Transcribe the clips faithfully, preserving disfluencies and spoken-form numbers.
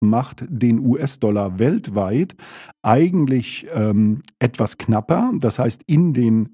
macht den U S-Dollar weltweit eigentlich ähm, etwas knapper. Das heißt, in den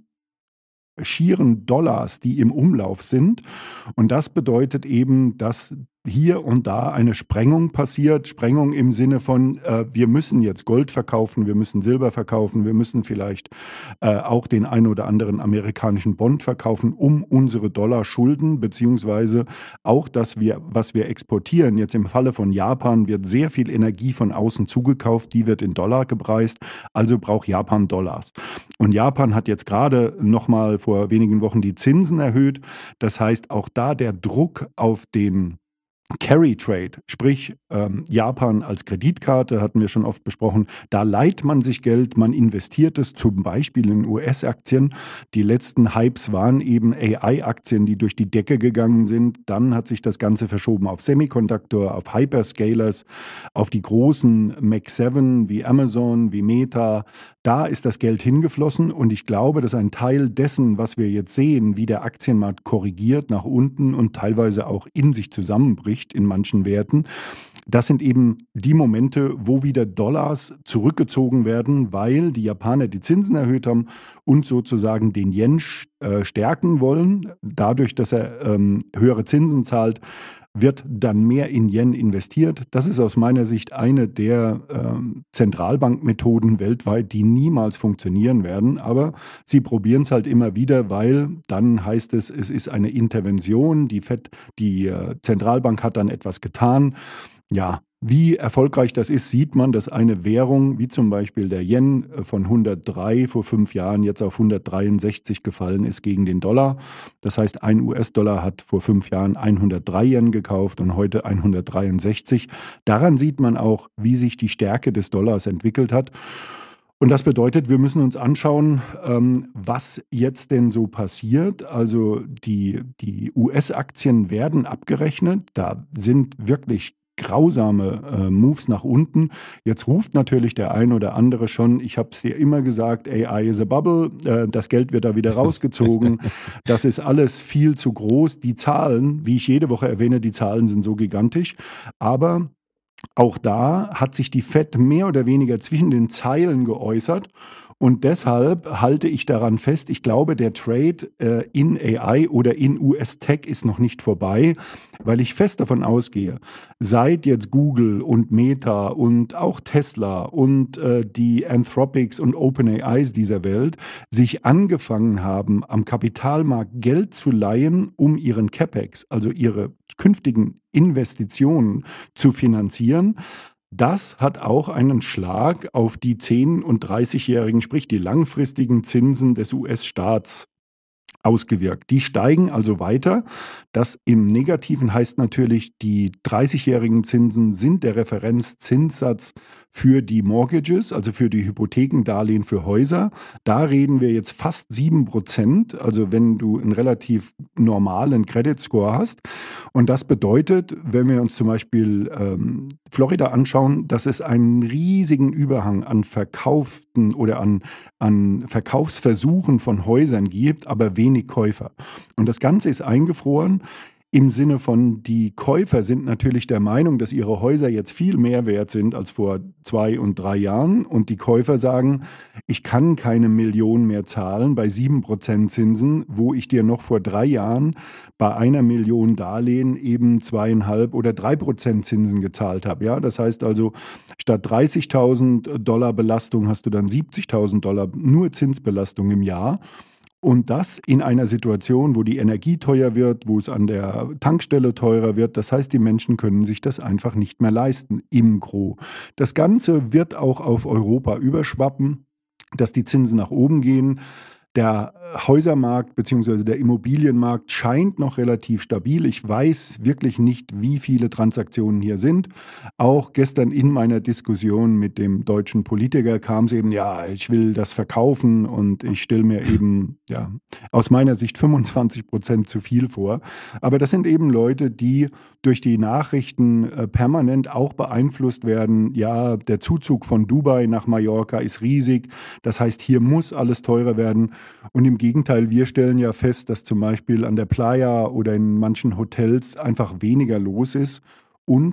schieren Dollars, die im Umlauf sind. Und das bedeutet eben, dass hier und da eine Sprengung passiert. Sprengung im Sinne von, äh, wir müssen jetzt Gold verkaufen, wir müssen Silber verkaufen, wir müssen vielleicht äh, auch den ein oder anderen amerikanischen Bond verkaufen, um unsere Dollarschulden, beziehungsweise auch das, wir, was wir exportieren. Jetzt im Falle von Japan wird sehr viel Energie von außen zugekauft, die wird in Dollar gepreist, also braucht Japan Dollars. Und Japan hat jetzt gerade nochmal vor wenigen Wochen die Zinsen erhöht. Das heißt, auch da der Druck auf den Carry Trade, sprich ähm, Japan als Kreditkarte, hatten wir schon oft besprochen, da leiht man sich Geld, man investiert es zum Beispiel in U S-Aktien. Die letzten Hypes waren eben A I-Aktien, die durch die Decke gegangen sind. Dann hat sich das Ganze verschoben auf Semiconductor, auf Hyperscalers, auf die großen Mac sieben wie Amazon, wie Meta. Da ist das Geld hingeflossen und ich glaube, dass ein Teil dessen, was wir jetzt sehen, wie der Aktienmarkt korrigiert nach unten und teilweise auch in sich zusammenbricht in manchen Werten, das sind eben die Momente, wo wieder Dollars zurückgezogen werden, weil die Japaner die Zinsen erhöht haben und sozusagen den Yen äh, stärken wollen. Dadurch, dass er ähm, höhere Zinsen zahlt, wird dann mehr in Yen investiert. Das ist aus meiner Sicht eine der ähm, Zentralbankmethoden weltweit, die niemals funktionieren werden. Aber sie probieren es halt immer wieder, weil dann heißt es, es ist eine Intervention. Die Fed, die äh, Zentralbank hat dann etwas getan. Ja, wie erfolgreich das ist, sieht man, dass eine Währung wie zum Beispiel der Yen von hundertdrei vor fünf Jahren jetzt auf hundertdreiundsechzig gefallen ist gegen den Dollar. Das heißt, ein U S-Dollar hat vor fünf Jahren hundertdrei Yen gekauft und heute hundertdreiundsechzig. Daran sieht man auch, wie sich die Stärke des Dollars entwickelt hat. Und das bedeutet, wir müssen uns anschauen, ähm, was jetzt denn so passiert. Also die, die U S-Aktien werden abgerechnet. Da sind wirklich grausame äh, Moves nach unten. Jetzt ruft natürlich der ein oder andere schon, ich habe es dir immer gesagt, A I is a bubble, äh, das Geld wird da wieder rausgezogen. Das ist alles viel zu groß. Die Zahlen, wie ich jede Woche erwähne, die Zahlen sind so gigantisch. Aber auch da hat sich die Fed mehr oder weniger zwischen den Zeilen geäußert. Und deshalb halte ich daran fest, ich glaube, der Trade äh, in A I oder in U S-Tech ist noch nicht vorbei, weil ich fest davon ausgehe, seit jetzt Google und Meta und auch Tesla und äh, die Anthropics und OpenAIs dieser Welt sich angefangen haben, am Kapitalmarkt Geld zu leihen, um ihren CapEx, also ihre künftigen Investitionen zu finanzieren. Das hat auch einen Schlag auf die zehn- und dreißigjährigen, sprich die langfristigen Zinsen des U S-Staats ausgewirkt. Die steigen also weiter. Das im Negativen heißt natürlich, die dreißigjährigen Zinsen sind der Referenzzinssatz für die Mortgages, also für die Hypothekendarlehen für Häuser. Da reden wir jetzt fast sieben Prozent, also wenn du einen relativ normalen Credit Score hast. Und das bedeutet, wenn wir uns zum Beispiel ähm, Florida anschauen, dass es einen riesigen Überhang an verkauften oder an, an Verkaufsversuchen von Häusern gibt, aber wenig Käufer. Und das Ganze ist eingefroren. Im Sinne von, die Käufer sind natürlich der Meinung, dass ihre Häuser jetzt viel mehr wert sind als vor zwei und drei Jahren. Und die Käufer sagen, ich kann keine Million mehr zahlen bei sieben Prozent Zinsen, wo ich dir noch vor drei Jahren bei einer Million Darlehen eben zweieinhalb oder drei Prozent Zinsen gezahlt habe. Ja, das heißt also, statt dreißigtausend Dollar Belastung hast du dann siebzigtausend Dollar nur Zinsbelastung im Jahr. Und das in einer Situation, wo die Energie teuer wird, wo es an der Tankstelle teurer wird. Das heißt, die Menschen können sich das einfach nicht mehr leisten im Gros. Das Ganze wird auch auf Europa überschwappen, dass die Zinsen nach oben gehen. Der Häusermarkt bzw. der Immobilienmarkt scheint noch relativ stabil. Ich weiß wirklich nicht, wie viele Transaktionen hier sind. Auch gestern in meiner Diskussion mit dem deutschen Politiker kam es eben, ja, ich will das verkaufen und ich stelle mir eben, ja, aus meiner Sicht fünfundzwanzig Prozent zu viel vor. Aber das sind eben Leute, die durch die Nachrichten äh, permanent auch beeinflusst werden. Ja, der Zuzug von Dubai nach Mallorca ist riesig. Das heißt, hier muss alles teurer werden. Und im Gegenteil, wir stellen ja fest, dass zum Beispiel an der Playa oder in manchen Hotels einfach weniger los ist und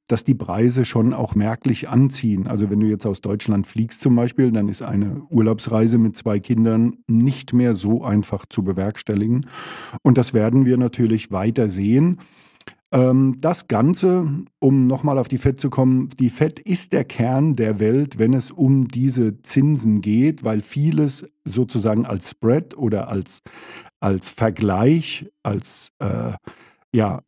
dass die Preise schon auch merklich anziehen. Also wenn du jetzt aus Deutschland fliegst zum Beispiel, dann ist eine Urlaubsreise mit zwei Kindern nicht mehr so einfach zu bewerkstelligen. Und das werden wir natürlich weiter sehen. Ähm, das Ganze, um nochmal auf die Fed zu kommen, die Fed ist der Kern der Welt, wenn es um diese Zinsen geht, weil vieles sozusagen als Spread oder als, als Vergleich, als äh, ja,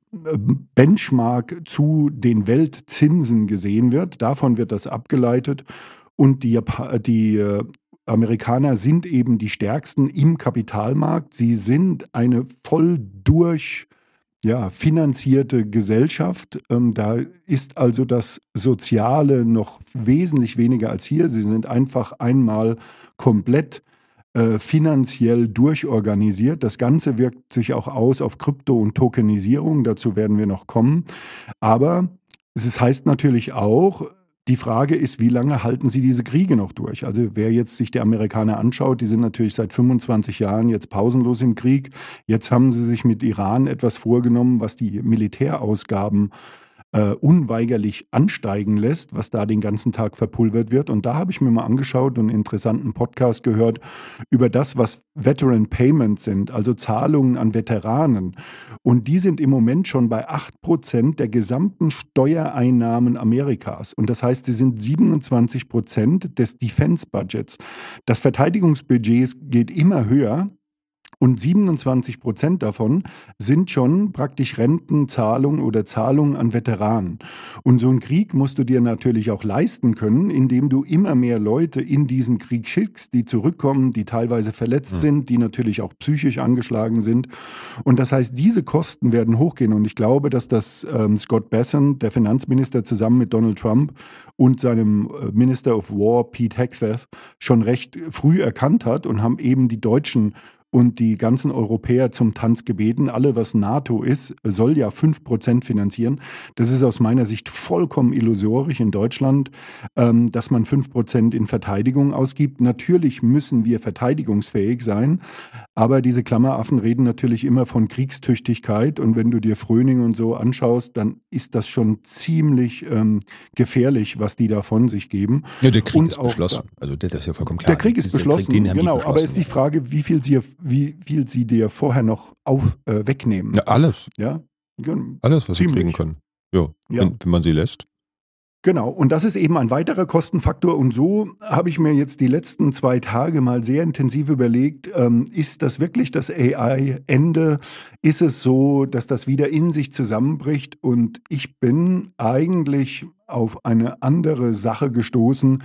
Benchmark zu den Weltzinsen gesehen wird. Davon wird das abgeleitet. Und die, Japa- die äh, Amerikaner sind eben die stärksten im Kapitalmarkt. Sie sind eine voll durch ja, finanzierte Gesellschaft. Ähm, da ist also das Soziale noch wesentlich weniger als hier. Sie sind einfach einmal komplett äh, finanziell durchorganisiert. Das Ganze wirkt sich auch aus auf Krypto und Tokenisierung. Dazu werden wir noch kommen. Aber es heißt natürlich auch, die Frage ist, wie lange halten sie diese Kriege noch durch? Also wer jetzt sich die Amerikaner anschaut, die sind natürlich seit fünfundzwanzig Jahren jetzt pausenlos im Krieg. Jetzt haben sie sich mit Iran etwas vorgenommen, was die Militärausgaben äh, unweigerlich ansteigen lässt, was da den ganzen Tag verpulvert wird. Und da habe ich mir mal angeschaut und einen interessanten Podcast gehört über das, was Veteran Payments sind, also Zahlungen an Veteranen. Und die sind im Moment schon bei acht Prozent der gesamten Steuereinnahmen Amerikas. Und das heißt, sie sind siebenundzwanzig Prozent des Defense Budgets. Das Verteidigungsbudget geht immer höher. Und siebenundzwanzig Prozent davon sind schon praktisch Rentenzahlungen oder Zahlungen an Veteranen. Und so einen Krieg musst du dir natürlich auch leisten können, indem du immer mehr Leute in diesen Krieg schickst, die zurückkommen, die teilweise verletzt Hm. sind, die natürlich auch psychisch angeschlagen sind. Und das heißt, diese Kosten werden hochgehen. Und ich glaube, dass das ähm, Scott Bessent, der Finanzminister, zusammen mit Donald Trump und seinem äh, Minister of War, Pete Hegseth, schon recht früh erkannt hat und haben eben die Deutschen und die ganzen Europäer zum Tanz gebeten. Alle, was NATO ist, soll ja fünf Prozent finanzieren. Das ist aus meiner Sicht vollkommen illusorisch in Deutschland, ähm, dass man fünf Prozent in Verteidigung ausgibt. Natürlich müssen wir verteidigungsfähig sein, aber diese Klammeraffen reden natürlich immer von Kriegstüchtigkeit. Und wenn du dir Fröning und so anschaust, dann ist das schon ziemlich ähm, gefährlich, was die da von sich geben. Ja, der Krieg Und ist auch beschlossen. da- Also das ist ja vollkommen klar. Der Krieg ist Dieser beschlossen, Krieg, den haben die genau. Aber beschlossen, ist die ja. Frage, wie viel sie, wie viel sie dir vorher noch auf, äh, wegnehmen. Ja, alles. Ja, Gen- Alles, was sie ziemlich. kriegen können. Ja, Ja. Wenn, wenn man sie lässt. Genau. Und das ist eben ein weiterer Kostenfaktor. Und so habe ich mir jetzt die letzten zwei Tage mal sehr intensiv überlegt, ähm, ist das wirklich das A I-Ende? Ist es so, dass das wieder in sich zusammenbricht? Und ich bin eigentlich auf eine andere Sache gestoßen.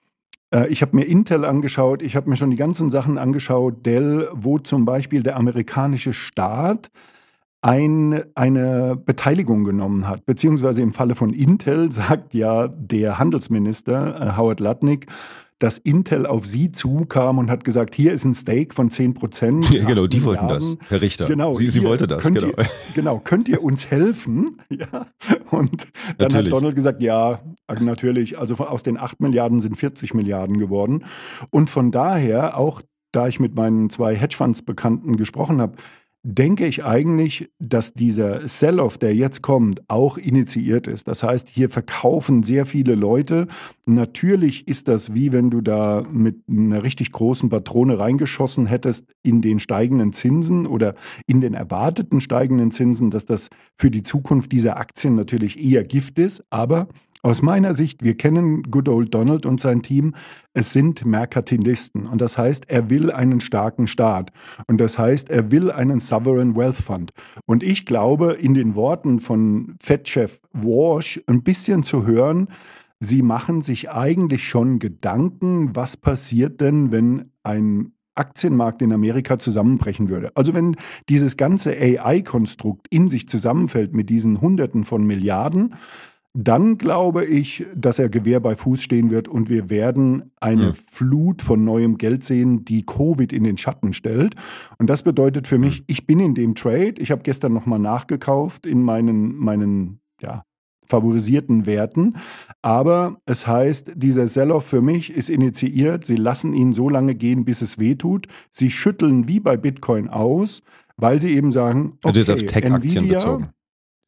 Äh, Ich habe mir Intel angeschaut, ich habe mir schon die ganzen Sachen angeschaut, Dell, wo zum Beispiel der amerikanische Staat ein, eine Beteiligung genommen hat. Beziehungsweise im Falle von Intel sagt ja der Handelsminister äh, Howard Lutnick, dass Intel auf sie zukam und hat gesagt, hier ist ein Stake von zehn Prozent. Ja, genau, die wollten das, Herr Richter. Genau, Sie, sie hier wollte das, könnt genau. Ihr, genau, könnt ihr uns helfen? Ja. Und dann Natürlich. hat Donald gesagt, ja, natürlich. Also von- aus den acht Milliarden sind vierzig Milliarden geworden. Und von daher, auch da ich mit meinen zwei Hedgefonds-Bekannten gesprochen habe, denke ich eigentlich, dass dieser Sell-off, der jetzt kommt, auch initiiert ist. Das heißt, hier verkaufen sehr viele Leute. Natürlich ist das wie wenn du da mit einer richtig großen Patrone reingeschossen hättest in den steigenden Zinsen oder in den erwarteten steigenden Zinsen, dass das für die Zukunft dieser Aktien natürlich eher Gift ist. Aber aus meiner Sicht, wir kennen Good Old Donald und sein Team, es sind Merkantilisten. Und das heißt, er will einen starken Staat. Und das heißt, er will einen Sovereign Wealth Fund. Und ich glaube, in den Worten von Fed-Chef Walsh ein bisschen zu hören, sie machen sich eigentlich schon Gedanken, was passiert denn, wenn ein Aktienmarkt in Amerika zusammenbrechen würde. Also wenn dieses ganze A I-Konstrukt in sich zusammenfällt mit diesen Hunderten von Milliarden, dann glaube ich, dass er Gewehr bei Fuß stehen wird und wir werden eine Hm. Flut von neuem Geld sehen, die Covid in den Schatten stellt. Und das bedeutet für mich, ich bin in dem Trade. Ich habe gestern nochmal nachgekauft in meinen, meinen ja, favorisierten Werten. Aber es heißt, dieser Sell-off für mich ist initiiert. Sie lassen ihn so lange gehen, bis es wehtut. Sie schütteln wie bei Bitcoin aus, weil sie eben sagen, okay, Also jetzt auf Tech-Aktien Nvidia, bezogen.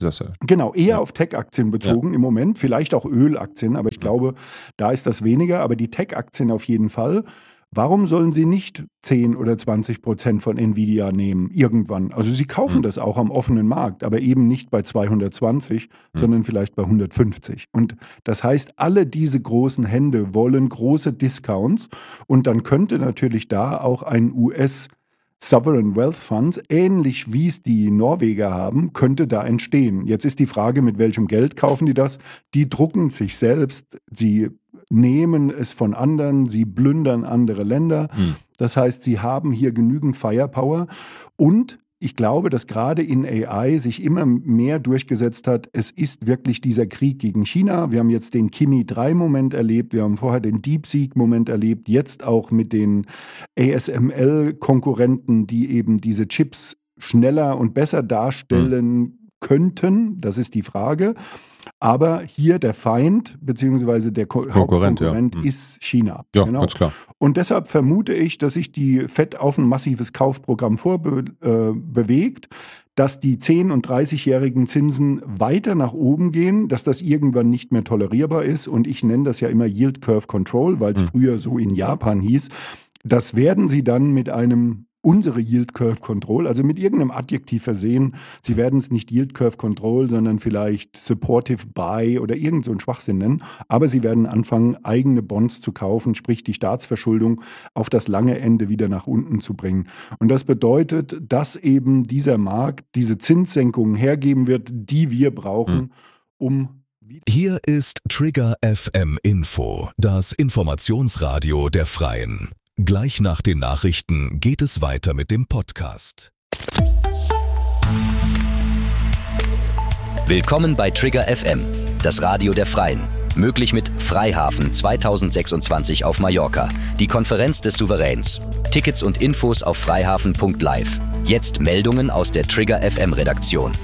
Das, äh, Genau, eher ja. auf Tech-Aktien bezogen ja. im Moment, vielleicht auch Ölaktien, aber ich glaube, da ist das weniger, aber die Tech-Aktien auf jeden Fall. Warum sollen sie nicht zehn oder zwanzig Prozent von Nvidia nehmen, irgendwann? Also sie kaufen hm. das auch am offenen Markt, aber eben nicht bei zweihundertzwanzig, hm. sondern vielleicht bei hundertfünfzig. Und das heißt, alle diese großen Hände wollen große Discounts und dann könnte natürlich da auch ein U S Sovereign Wealth Funds, ähnlich wie es die Norweger haben, könnte da entstehen. Jetzt ist die Frage, mit welchem Geld kaufen die das? Die drucken sich selbst, sie nehmen es von anderen, sie plündern andere Länder. Hm. Das heißt, sie haben hier genügend Firepower und ich glaube, dass gerade in A I sich immer mehr durchgesetzt hat, es ist wirklich dieser Krieg gegen China. Wir haben jetzt den Kimi drei Moment erlebt, wir haben vorher den DeepSeek-Moment erlebt, jetzt auch mit den A S M L-Konkurrenten, die eben diese Chips schneller und besser darstellen mhm. könnten. Das ist die Frage. Aber hier der Feind bzw. der Ko- Konkurrent, Hauptkonkurrent ja. ist China. Ja, genau. ganz klar. Und deshalb vermute ich, dass sich die Fed auf ein massives Kaufprogramm vorbewegt, äh, dass die zehn- und dreißigjährigen Zinsen weiter nach oben gehen, dass das irgendwann nicht mehr tolerierbar ist. Und ich nenne das ja immer Yield Curve Control, weil es mhm. früher so in Japan hieß. Das werden sie dann mit einem unsere Yield Curve Control, also mit irgendeinem Adjektiv versehen. Sie werden es nicht Yield Curve Control, sondern vielleicht Supportive Buy oder irgend so einen Schwachsinn nennen. Aber sie werden anfangen, eigene Bonds zu kaufen, sprich die Staatsverschuldung auf das lange Ende wieder nach unten zu bringen. Und das bedeutet, dass eben dieser Markt diese Zinssenkungen hergeben wird, die wir brauchen, hm. um... Hier ist Trigger F M Info, das Informationsradio der Freien. Gleich nach den Nachrichten geht es weiter mit dem Podcast. Willkommen bei Trigger F M, das Radio der Freien. Möglich mit Freihafen zweitausendsechsundzwanzig auf Mallorca, die Konferenz des Souveräns. Tickets und Infos auf freihafen punkt live. Jetzt Meldungen aus der Trigger F M Redaktion.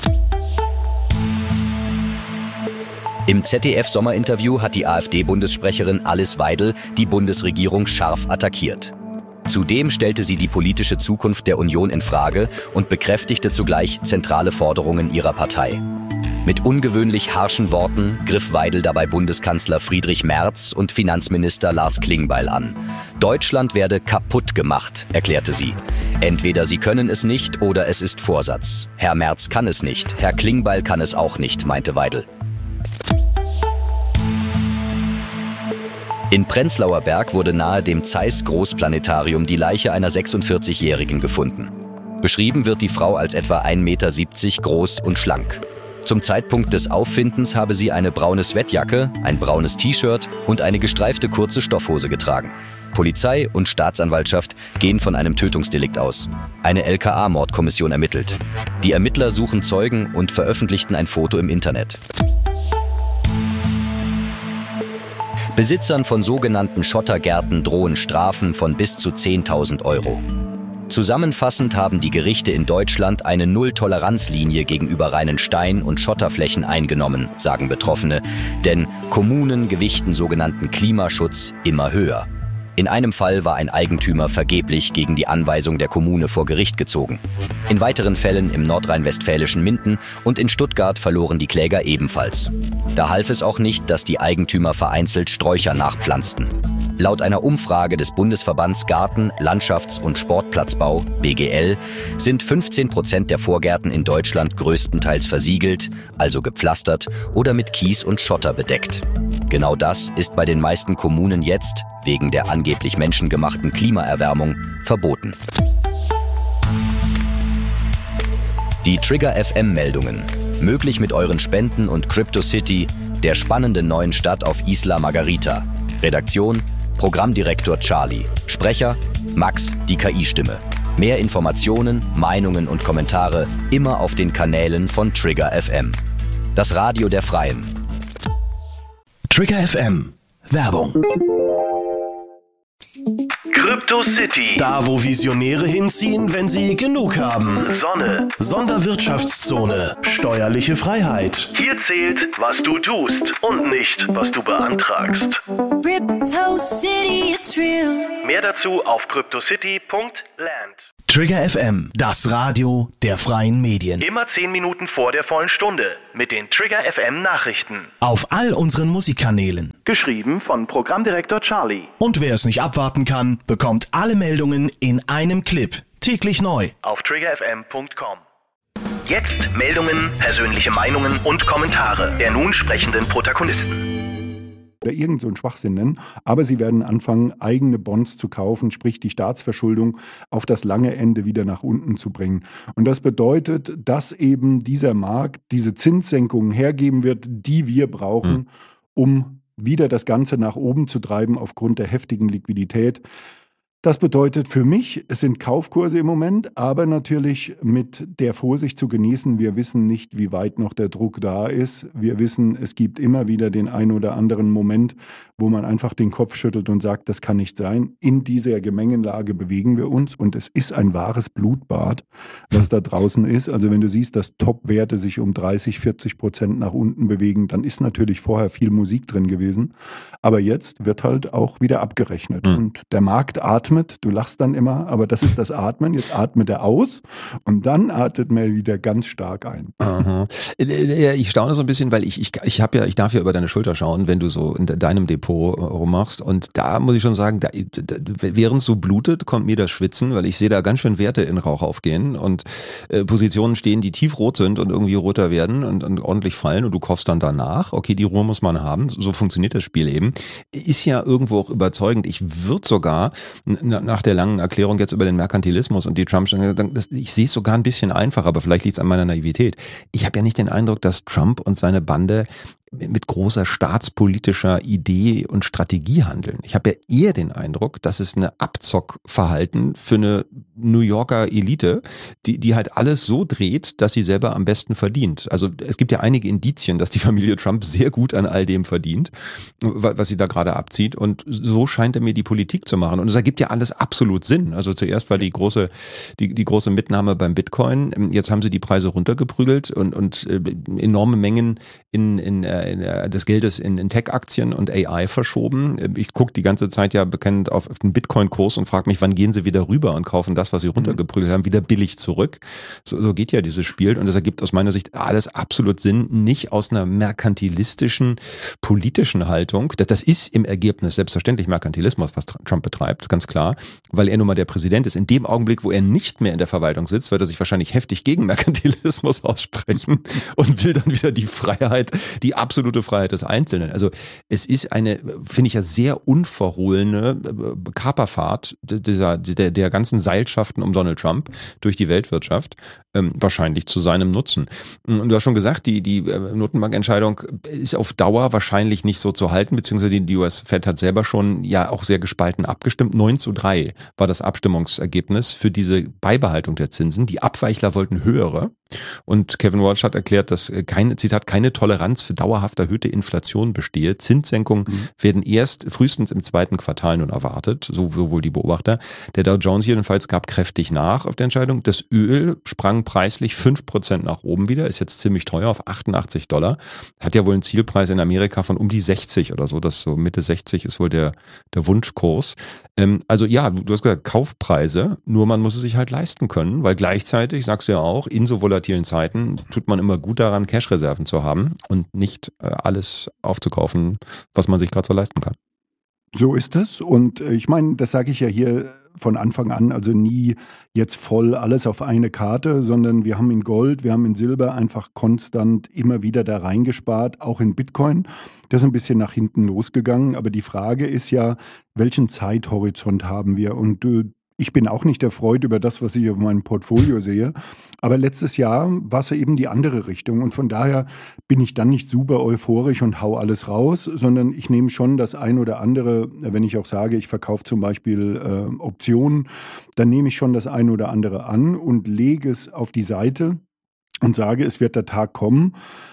Im Z D F-Sommerinterview hat die AfD-Bundessprecherin Alice Weidel die Bundesregierung scharf attackiert. Zudem stellte sie die politische Zukunft der Union in Frage und bekräftigte zugleich zentrale Forderungen ihrer Partei. Mit ungewöhnlich harschen Worten griff Weidel dabei Bundeskanzler Friedrich Merz und Finanzminister Lars Klingbeil an. Deutschland werde kaputt gemacht, erklärte sie. Entweder sie können es nicht oder es ist Vorsatz. Herr Merz kann es nicht, Herr Klingbeil kann es auch nicht, meinte Weidel. In Prenzlauer Berg wurde nahe dem Zeiss Großplanetarium die Leiche einer sechsundvierzigjährigen gefunden. Beschrieben wird die Frau als etwa ein Meter siebzig groß und schlank. Zum Zeitpunkt des Auffindens habe sie eine braune Sweatjacke, ein braunes T-Shirt und eine gestreifte kurze Stoffhose getragen. Polizei und Staatsanwaltschaft gehen von einem Tötungsdelikt aus. Eine L K A-Mordkommission ermittelt. Die Ermittler suchen Zeugen und veröffentlichten ein Foto im Internet. Besitzern von sogenannten Schottergärten drohen Strafen von bis zu zehntausend Euro. Zusammenfassend haben die Gerichte in Deutschland eine Null-Toleranz-Linie gegenüber reinen Stein- und Schotterflächen eingenommen, sagen Betroffene, denn Kommunen gewichten sogenannten Klimaschutz immer höher. In einem Fall war ein Eigentümer vergeblich gegen die Anweisung der Kommune vor Gericht gezogen. In weiteren Fällen im nordrhein-westfälischen Minden und in Stuttgart verloren die Kläger ebenfalls. Da half es auch nicht, dass die Eigentümer vereinzelt Sträucher nachpflanzten. Laut einer Umfrage des Bundesverbands Garten-, Landschafts- und Sportplatzbau, B G L, sind fünfzehn Prozent der Vorgärten in Deutschland größtenteils versiegelt, also gepflastert oder mit Kies und Schotter bedeckt. Genau das ist bei den meisten Kommunen jetzt, wegen der angeblich menschengemachten Klimaerwärmung, verboten. Die Trigger F M-Meldungen. Möglich mit euren Spenden und CryptoCity, der spannenden neuen Stadt auf Isla Margarita. Redaktion: Programmdirektor Charlie. Sprecher: Max, die K I-Stimme. Mehr Informationen, Meinungen und Kommentare immer auf den Kanälen von Trigger F M. Das Radio der Freien. Trigger F M. Werbung. CryptoCity. Da, wo Visionäre hinziehen, wenn sie genug haben. Sonne. Sonderwirtschaftszone. Steuerliche Freiheit. Hier zählt, was du tust und nicht, was du beantragst. Crypto City, it's real. Mehr dazu auf cryptocity punkt land. Trigger F M, das Radio der freien Medien. Immer zehn Minuten vor der vollen Stunde mit den Trigger F M Nachrichten. Auf all unseren Musikkanälen. Geschrieben von Programmdirektor Charlie. Und wer es nicht abwarten kann, bekommt alle Meldungen in einem Clip. Täglich neu. Auf trigger f m punkt com. Jetzt Meldungen, persönliche Meinungen und Kommentare der nun sprechenden Protagonisten. Oder irgend so einen Schwachsinn nennen, aber sie werden anfangen, eigene Bonds zu kaufen, sprich die Staatsverschuldung auf das lange Ende wieder nach unten zu bringen. Und das bedeutet, dass eben dieser Markt diese Zinssenkungen hergeben wird, die wir brauchen, mhm. um wieder das Ganze nach oben zu treiben aufgrund der heftigen Liquidität. Das bedeutet für mich, es sind Kaufkurse im Moment, aber natürlich mit der Vorsicht zu genießen. Wir wissen nicht, wie weit noch der Druck da ist. Wir wissen, es gibt immer wieder den einen oder anderen Moment, wo man einfach den Kopf schüttelt und sagt, das kann nicht sein. In dieser Gemengenlage bewegen wir uns und es ist ein wahres Blutbad, was da draußen ist. Also wenn du siehst, dass Top-Werte sich um dreißig, vierzig Prozent nach unten bewegen, dann ist natürlich vorher viel Musik drin gewesen. Aber jetzt wird halt auch wieder abgerechnet. Mhm. Und der Markt atmet. Du lachst dann immer, aber das ist das Atmen. Jetzt atmet er aus und dann atmet er wieder ganz stark ein. Aha. Ich staune so ein bisschen, weil ich, ich, ich, hab ja, ich darf ja über deine Schulter schauen, wenn du so in deinem Depot rummachst. Und da muss ich schon sagen, da, da, während es so blutet, kommt mir das Schwitzen, weil ich sehe da ganz schön Werte in Rauch aufgehen und äh, Positionen stehen, die tiefrot sind und irgendwie roter werden und, und ordentlich fallen und du kaufst dann danach. Okay, die Ruhe muss man haben. So funktioniert das Spiel eben. Ist ja irgendwo auch überzeugend. Ich würde sogar nach der langen Erklärung jetzt über den Merkantilismus und die Trump, ich sehe es sogar ein bisschen einfacher, aber vielleicht liegt es an meiner Naivität. Ich habe ja nicht den Eindruck, dass Trump und seine Bande mit großer staatspolitischer Idee und Strategie handeln. Ich habe ja eher den Eindruck, dass es eine Abzockverhalten für eine New Yorker Elite, die, die halt alles so dreht, dass sie selber am besten verdient. Also es gibt ja einige Indizien, dass die Familie Trump sehr gut an all dem verdient, was sie da gerade abzieht. Und so scheint er mir die Politik zu machen. Und es ergibt ja alles absolut Sinn. Also zuerst war die große, die, die große Mitnahme beim Bitcoin. Jetzt haben sie die Preise runtergeprügelt und, und enorme Mengen in, in des Geldes in, in Tech-Aktien und A I verschoben. Ich gucke die ganze Zeit ja bekennend auf den Bitcoin-Kurs und frage mich, wann gehen sie wieder rüber und kaufen das, was sie runtergeprügelt haben, wieder billig zurück. So, so geht ja dieses Spiel und das ergibt aus meiner Sicht alles absolut Sinn, nicht aus einer merkantilistischen, politischen Haltung. Das, das ist im Ergebnis selbstverständlich Merkantilismus, was Trump betreibt, ganz klar, weil er nun mal der Präsident ist. In dem Augenblick, wo er nicht mehr in der Verwaltung sitzt, wird er sich wahrscheinlich heftig gegen Merkantilismus aussprechen und will dann wieder die Freiheit, die absolute Freiheit des Einzelnen. Also es ist eine, finde ich ja, sehr unverhohlene Kaperfahrt dieser, der, der ganzen Seilschaften um Donald Trump durch die Weltwirtschaft, ähm, wahrscheinlich zu seinem Nutzen. Und du hast schon gesagt, die, die Notenbankentscheidung ist auf Dauer wahrscheinlich nicht so zu halten, beziehungsweise die U S-Fed hat selber schon ja auch sehr gespalten abgestimmt. neun zu drei war das Abstimmungsergebnis für diese Beibehaltung der Zinsen. Die Abweichler wollten höhere. Und Kevin Walsh hat erklärt, dass keine, Zitat, keine Toleranz für dauerhaft erhöhte Inflation bestehe. Zinssenkungen mhm. werden erst frühestens im zweiten Quartal nun erwartet, so, so wohl die Beobachter. Der Dow Jones jedenfalls gab kräftig nach auf der Entscheidung. Das Öl sprang preislich fünf Prozent nach oben wieder, ist jetzt ziemlich teuer auf achtundachtzig Dollar. Hat ja wohl einen Zielpreis in Amerika von um die sechzig oder so, das so Mitte sechzig ist wohl der, der Wunschkurs. Ähm, also ja, du hast gesagt, Kaufpreise, nur man muss es sich halt leisten können, weil gleichzeitig, sagst du ja auch, in so volatilen Zeiten tut man immer gut daran, Cash-Reserven zu haben und nicht äh, alles aufzukaufen, was man sich gerade so leisten kann. So ist es und äh, ich meine, das sage ich ja hier von Anfang an, also nie jetzt voll alles auf eine Karte, sondern wir haben in Gold, wir haben in Silber einfach konstant immer wieder da reingespart, auch in Bitcoin. Das ist ein bisschen nach hinten losgegangen, aber die Frage ist ja, welchen Zeithorizont haben wir? Und äh, ich bin auch nicht erfreut über das, was ich auf meinem Portfolio sehe. Aber letztes Jahr war es ja eben die andere Richtung. Und von daher bin ich dann nicht super euphorisch und hau alles raus, sondern ich nehme schon das ein oder andere, wenn ich auch sage, ich verkaufe zum Beispiel äh, Optionen, dann nehme ich schon das ein oder andere an und lege es auf die Seite und sage, es wird der Tag kommen,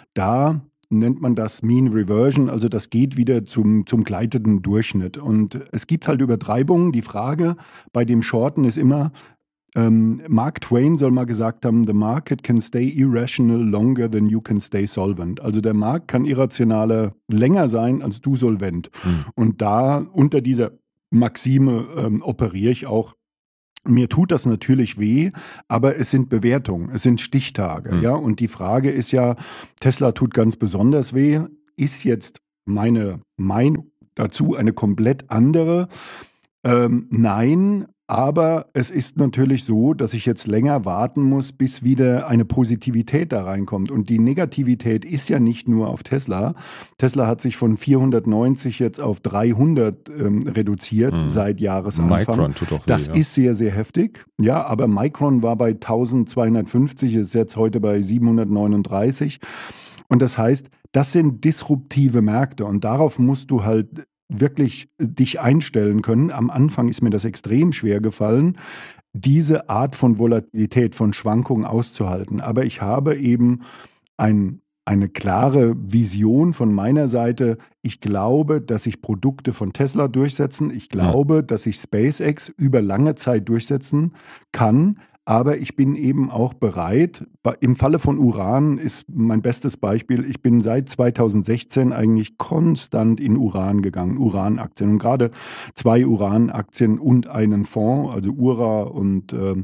da nennt man das Mean Reversion, also das geht wieder zum, zum gleitenden Durchschnitt. Und es gibt halt Übertreibungen. Die Frage bei dem Shorten ist immer, ähm, Mark Twain soll mal gesagt haben, the market can stay irrational longer than you can stay solvent. Also der Markt kann irrationaler länger sein als du solvent. Mhm. Und da unter dieser Maxime ähm, operiere ich auch. Mir tut das natürlich weh, aber es sind Bewertungen, es sind Stichtage. Mhm. Ja? Und die Frage ist ja, Tesla tut ganz besonders weh. Ist jetzt meine Meinung dazu eine komplett andere? Ähm, nein, aber es ist natürlich so, dass ich jetzt länger warten muss, bis wieder eine Positivität da reinkommt. Und die Negativität ist ja nicht nur auf Tesla. Tesla hat sich von vierhundertneunzig jetzt auf dreihundert ähm, reduziert mhm. seit Jahresanfang. Micron tut auch weh, das ja. ist sehr, sehr heftig. Ja, aber Micron war bei eintausendzweihundertfünfzig, ist jetzt heute bei siebenhundertneununddreißig. Und das heißt, das sind disruptive Märkte und darauf musst du halt wirklich dich einstellen können. Am Anfang ist mir das extrem schwer gefallen, diese Art von Volatilität, von Schwankungen auszuhalten. Aber ich habe eben ein, eine klare Vision von meiner Seite. Ich glaube, dass sich Produkte von Tesla durchsetzen. Ich glaube, ja. dass sich SpaceX über lange Zeit durchsetzen kann. Aber ich bin eben auch bereit, im Falle von Uran ist mein bestes Beispiel, ich bin seit zweitausendsechzehn eigentlich konstant in Uran gegangen, Uranaktien. Und gerade zwei Uranaktien und einen Fonds, also Ura und äh,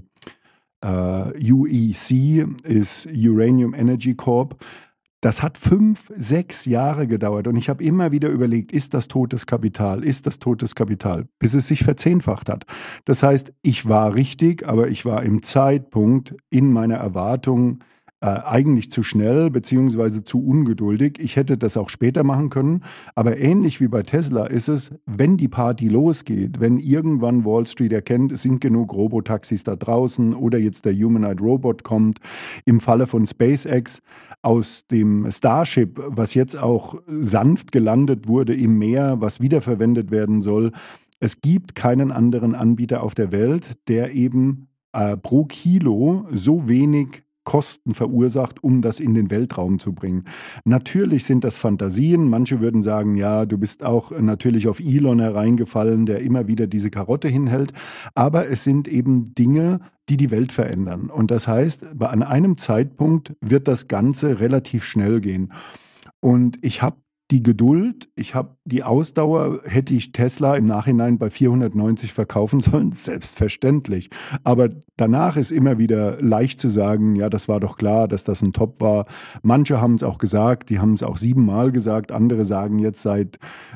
äh, U E C ist Uranium Energy Corp. Das hat fünf, sechs Jahre gedauert und ich habe immer wieder überlegt, ist das totes Kapital, ist das totes Kapital, bis es sich verzehnfacht hat. Das heißt, ich war richtig, aber ich war im Zeitpunkt in meiner Erwartung äh, eigentlich zu schnell beziehungsweise zu ungeduldig. Ich hätte das auch später machen können, aber ähnlich wie bei Tesla ist es, wenn die Party losgeht, wenn irgendwann Wall Street erkennt, es sind genug Robotaxis da draußen oder jetzt der Humanoid Robot kommt, im Falle von SpaceX aus dem Starship, was jetzt auch sanft gelandet wurde im Meer, was wiederverwendet werden soll. Es gibt keinen anderen Anbieter auf der Welt, der eben äh, pro Kilo so wenig Kosten verursacht, um das in den Weltraum zu bringen. Natürlich sind das Fantasien. Manche würden sagen, ja, du bist auch natürlich auf Elon hereingefallen, der immer wieder diese Karotte hinhält. Aber es sind eben Dinge, die die Welt verändern. Und das heißt, an einem Zeitpunkt wird das Ganze relativ schnell gehen. Und ich habe die Geduld, ich habe die Ausdauer, hätte ich Tesla im Nachhinein bei vierhundertneunzig verkaufen sollen, selbstverständlich. Aber danach ist immer wieder leicht zu sagen, ja, das war doch klar, dass das ein Top war. Manche haben es auch gesagt, die haben es auch siebenmal gesagt, andere sagen jetzt seit,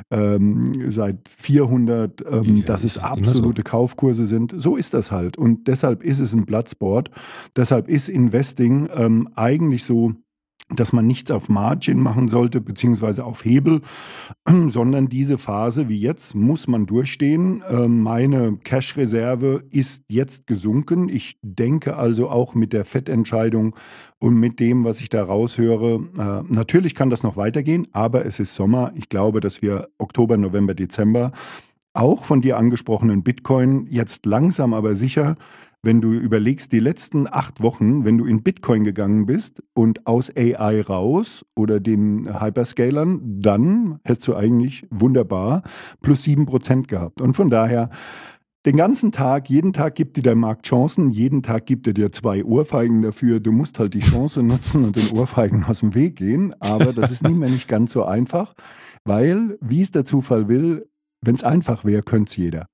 ähm, seit vierhundert, ähm, ja, dass es absolute so. Kaufkurse sind. So ist das halt und deshalb ist es ein Bloodsport. Deshalb ist Investing ähm, eigentlich so, dass man nichts auf Margin machen sollte, beziehungsweise auf Hebel, sondern diese Phase wie jetzt muss man durchstehen. Meine Cash-Reserve ist jetzt gesunken. Ich denke also auch mit der Fettentscheidung und mit dem, was ich da raushöre, natürlich kann das noch weitergehen, aber es ist Sommer. Ich glaube, dass wir Oktober, November, Dezember auch von dir angesprochenen Bitcoin jetzt langsam aber sicher, wenn du überlegst, die letzten acht Wochen, wenn du in Bitcoin gegangen bist und aus A I raus oder den Hyperscalern, dann hättest du eigentlich wunderbar plus sieben Prozent gehabt. Und von daher, den ganzen Tag, jeden Tag gibt dir der Markt Chancen, jeden Tag gibt er dir zwei Ohrfeigen dafür. Du musst halt die Chance nutzen und den Ohrfeigen aus dem Weg gehen. Aber das ist nicht mehr nicht ganz so einfach, weil, wie es der Zufall will, wenn es einfach wäre, könnte es jeder.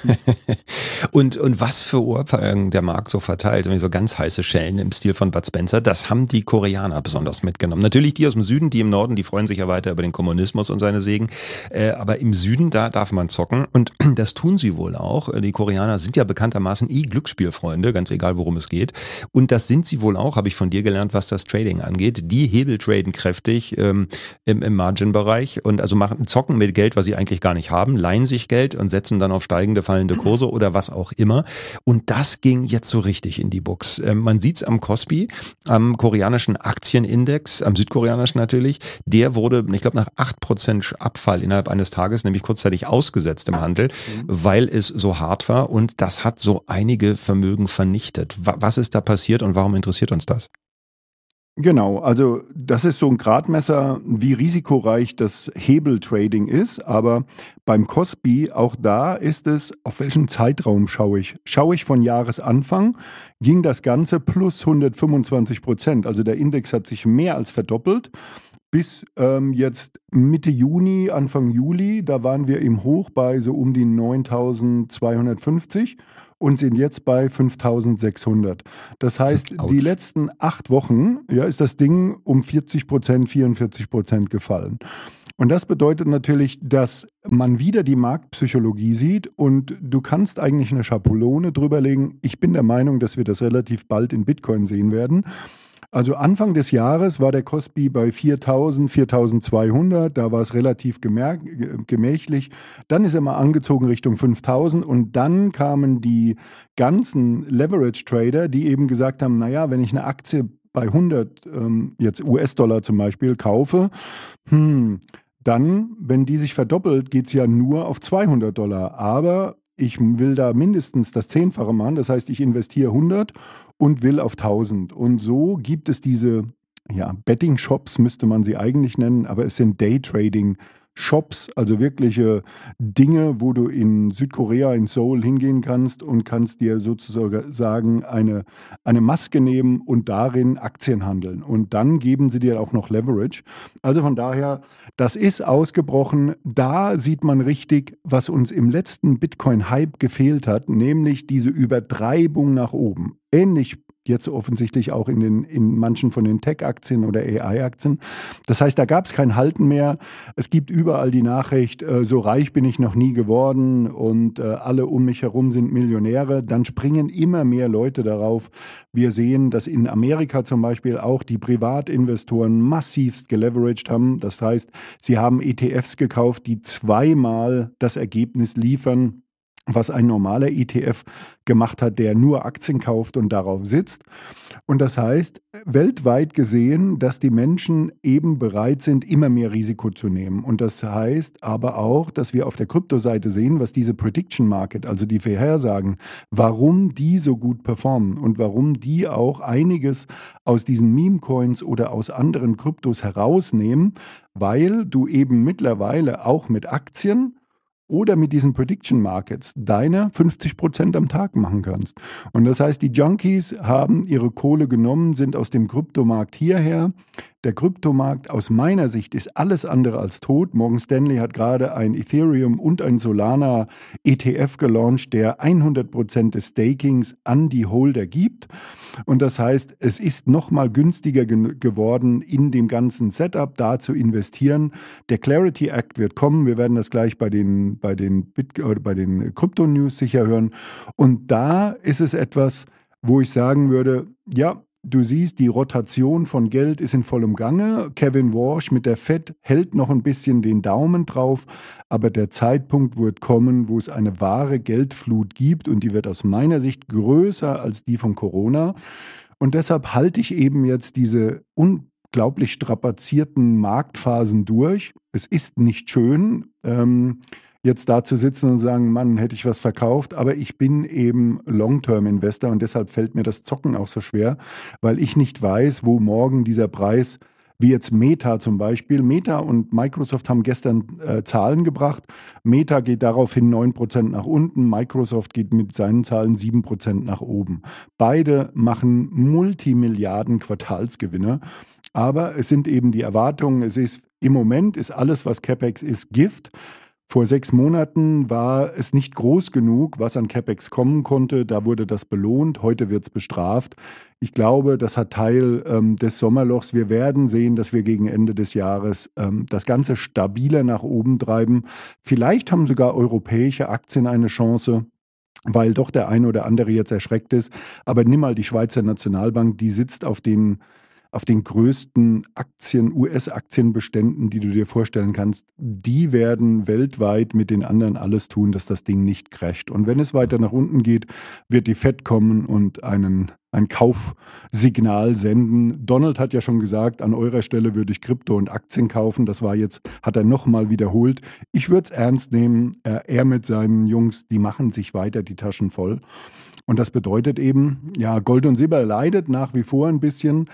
und, und was für Ohrfeigen der Markt so verteilt, so ganz heiße Schellen im Stil von Bud Spencer, das haben die Koreaner besonders mitgenommen. Natürlich die aus dem Süden, die im Norden, die freuen sich ja weiter über den Kommunismus und seine Segen. Äh, aber im Süden, da darf man zocken und das tun sie wohl auch. Die Koreaner sind ja bekanntermaßen eh Glücksspielfreunde, ganz egal worum es geht. Und das sind sie wohl auch, habe ich von dir gelernt, was das Trading angeht. Die hebeltraden kräftig ähm, im, im Margin-Bereich und also machen zocken mit Geld, was sie eigentlich gar nicht haben, leihen sich Geld und setzen dann auf steigende, fallende Kurse oder was auch immer. Und das ging jetzt so richtig in die Buchs. Ähm, man sieht es am Kospi, am koreanischen Aktienindex, am südkoreanischen natürlich. Der wurde, ich glaube, nach acht Prozent Abfall innerhalb eines Tages, nämlich kurzzeitig ausgesetzt im Handel, mhm. weil es so hart war. Und das hat so einige Vermögen vernichtet. Was ist da passiert und warum interessiert uns das? Genau, also das ist so ein Gradmesser, wie risikoreich das Hebeltrading ist. Aber beim Kospi, auch da ist es, auf welchen Zeitraum schaue ich? Schaue ich von Jahresanfang, ging das Ganze plus hundertfünfundzwanzig Prozent. Also der Index hat sich mehr als verdoppelt. Bis ähm, jetzt Mitte Juni, Anfang Juli, da waren wir im Hoch bei so um die neuntausendzweihundertfünfzig und sind jetzt bei fünftausendsechshundert. Das heißt, Autsch. die letzten acht Wochen, ja, ist das Ding um vierzig Prozent, vierundvierzig Prozent gefallen. Und das bedeutet natürlich, dass man wieder die Marktpsychologie sieht und du kannst eigentlich eine Schablone drüberlegen. Ich bin der Meinung, dass wir das relativ bald in Bitcoin sehen werden. Also Anfang des Jahres war der Kospi bei viertausend, viertausendzweihundert, da war es relativ gemerk- gemächlich. Dann ist er mal angezogen Richtung fünftausend und dann kamen die ganzen Leverage-Trader, die eben gesagt haben, naja, wenn ich eine Aktie bei hundert, ähm, jetzt U S-Dollar zum Beispiel, kaufe, hm, dann, wenn die sich verdoppelt, geht es ja nur auf zweihundert Dollar. Aber ich will da mindestens das Zehnfache machen, das heißt, ich investiere hundert und will auf tausend. Und so gibt es diese, ja, Betting-Shops müsste man sie eigentlich nennen, aber es sind Day-Trading-Shops, also wirkliche Dinge, wo du in Südkorea, in Seoul hingehen kannst und kannst dir sozusagen eine, eine Maske nehmen und darin Aktien handeln. Und dann geben sie dir auch noch Leverage. Also von daher, das ist ausgebrochen. Da sieht man richtig, was uns im letzten Bitcoin-Hype gefehlt hat, nämlich diese Übertreibung nach oben. Ähnlich jetzt offensichtlich auch in, den, in manchen von den Tech-Aktien oder A I-Aktien. Das heißt, da gab es kein Halten mehr. Es gibt überall die Nachricht, äh, so reich bin ich noch nie geworden und äh, alle um mich herum sind Millionäre. Dann springen immer mehr Leute darauf. Wir sehen, dass in Amerika zum Beispiel auch die Privatinvestoren massivst geleveraged haben. Das heißt, sie haben E T Fs gekauft, die zweimal das Ergebnis liefern, was ein normaler E T F gemacht hat, der nur Aktien kauft und darauf sitzt. Und das heißt, weltweit gesehen, dass die Menschen eben bereit sind, immer mehr Risiko zu nehmen. Und das heißt aber auch, dass wir auf der Kryptoseite sehen, was diese Prediction Market, also die Vorhersagen, warum die so gut performen und warum die auch einiges aus diesen Meme-Coins oder aus anderen Kryptos herausnehmen, weil du eben mittlerweile auch mit Aktien oder mit diesen Prediction Markets deine fünfzig Prozent am Tag machen kannst. Und das heißt, die Junkies haben ihre Kohle genommen, sind aus dem Kryptomarkt hierher. Der Kryptomarkt aus meiner Sicht ist alles andere als tot. Morgan Stanley hat gerade ein Ethereum und ein Solana E T F gelauncht, der hundert Prozent des Stakings an die Holder gibt. Und das heißt, es ist nochmal günstiger ge- geworden, in dem ganzen Setup da zu investieren. Der Clarity Act wird kommen. Wir werden das gleich bei den, bei den, Bit- oder bei den Krypto-News sicher hören. Und da ist es etwas, wo ich sagen würde, ja, du siehst, die Rotation von Geld ist in vollem Gange. Kevin Walsh mit der Fed hält noch ein bisschen den Daumen drauf, aber der Zeitpunkt wird kommen, wo es eine wahre Geldflut gibt und die wird aus meiner Sicht größer als die von Corona. Und deshalb halte ich eben jetzt diese unglaublich strapazierten Marktphasen durch. Es ist nicht schön, ähm, jetzt da zu sitzen und sagen, Mann, hätte ich was verkauft, aber ich bin eben Long-Term-Investor und deshalb fällt mir das Zocken auch so schwer, weil ich nicht weiß, wo morgen dieser Preis, wie jetzt Meta zum Beispiel, Meta und Microsoft haben gestern äh, Zahlen gebracht. Meta geht daraufhin neun Prozent nach unten, Microsoft geht mit seinen Zahlen sieben Prozent nach oben. Beide machen Multimilliarden Quartalsgewinne, aber es sind eben die Erwartungen, es ist im Moment ist alles, was CapEx ist, Gift. Vor sechs Monaten war es nicht groß genug, was an CapEx kommen konnte. Da wurde das belohnt. Heute wird es bestraft. Ich glaube, das hat Teil ähm, des Sommerlochs. Wir werden sehen, dass wir gegen Ende des Jahres ähm, das Ganze stabiler nach oben treiben. Vielleicht haben sogar europäische Aktien eine Chance, weil doch der eine oder andere jetzt erschreckt ist. Aber nimm mal die Schweizer Nationalbank, die sitzt auf den auf den größten Aktien, U S-Aktienbeständen, die du dir vorstellen kannst, die werden weltweit mit den anderen alles tun, dass das Ding nicht crasht. Und wenn es weiter nach unten geht, wird die Fed kommen und einen, ein Kaufsignal senden. Donald hat ja schon gesagt, an eurer Stelle würde ich Krypto und Aktien kaufen. Das war jetzt, hat er nochmal wiederholt. Ich würde es ernst nehmen. Er, er mit seinen Jungs, die machen sich weiter die Taschen voll. Und das bedeutet eben, ja, Gold und Silber leidet nach wie vor ein bisschen.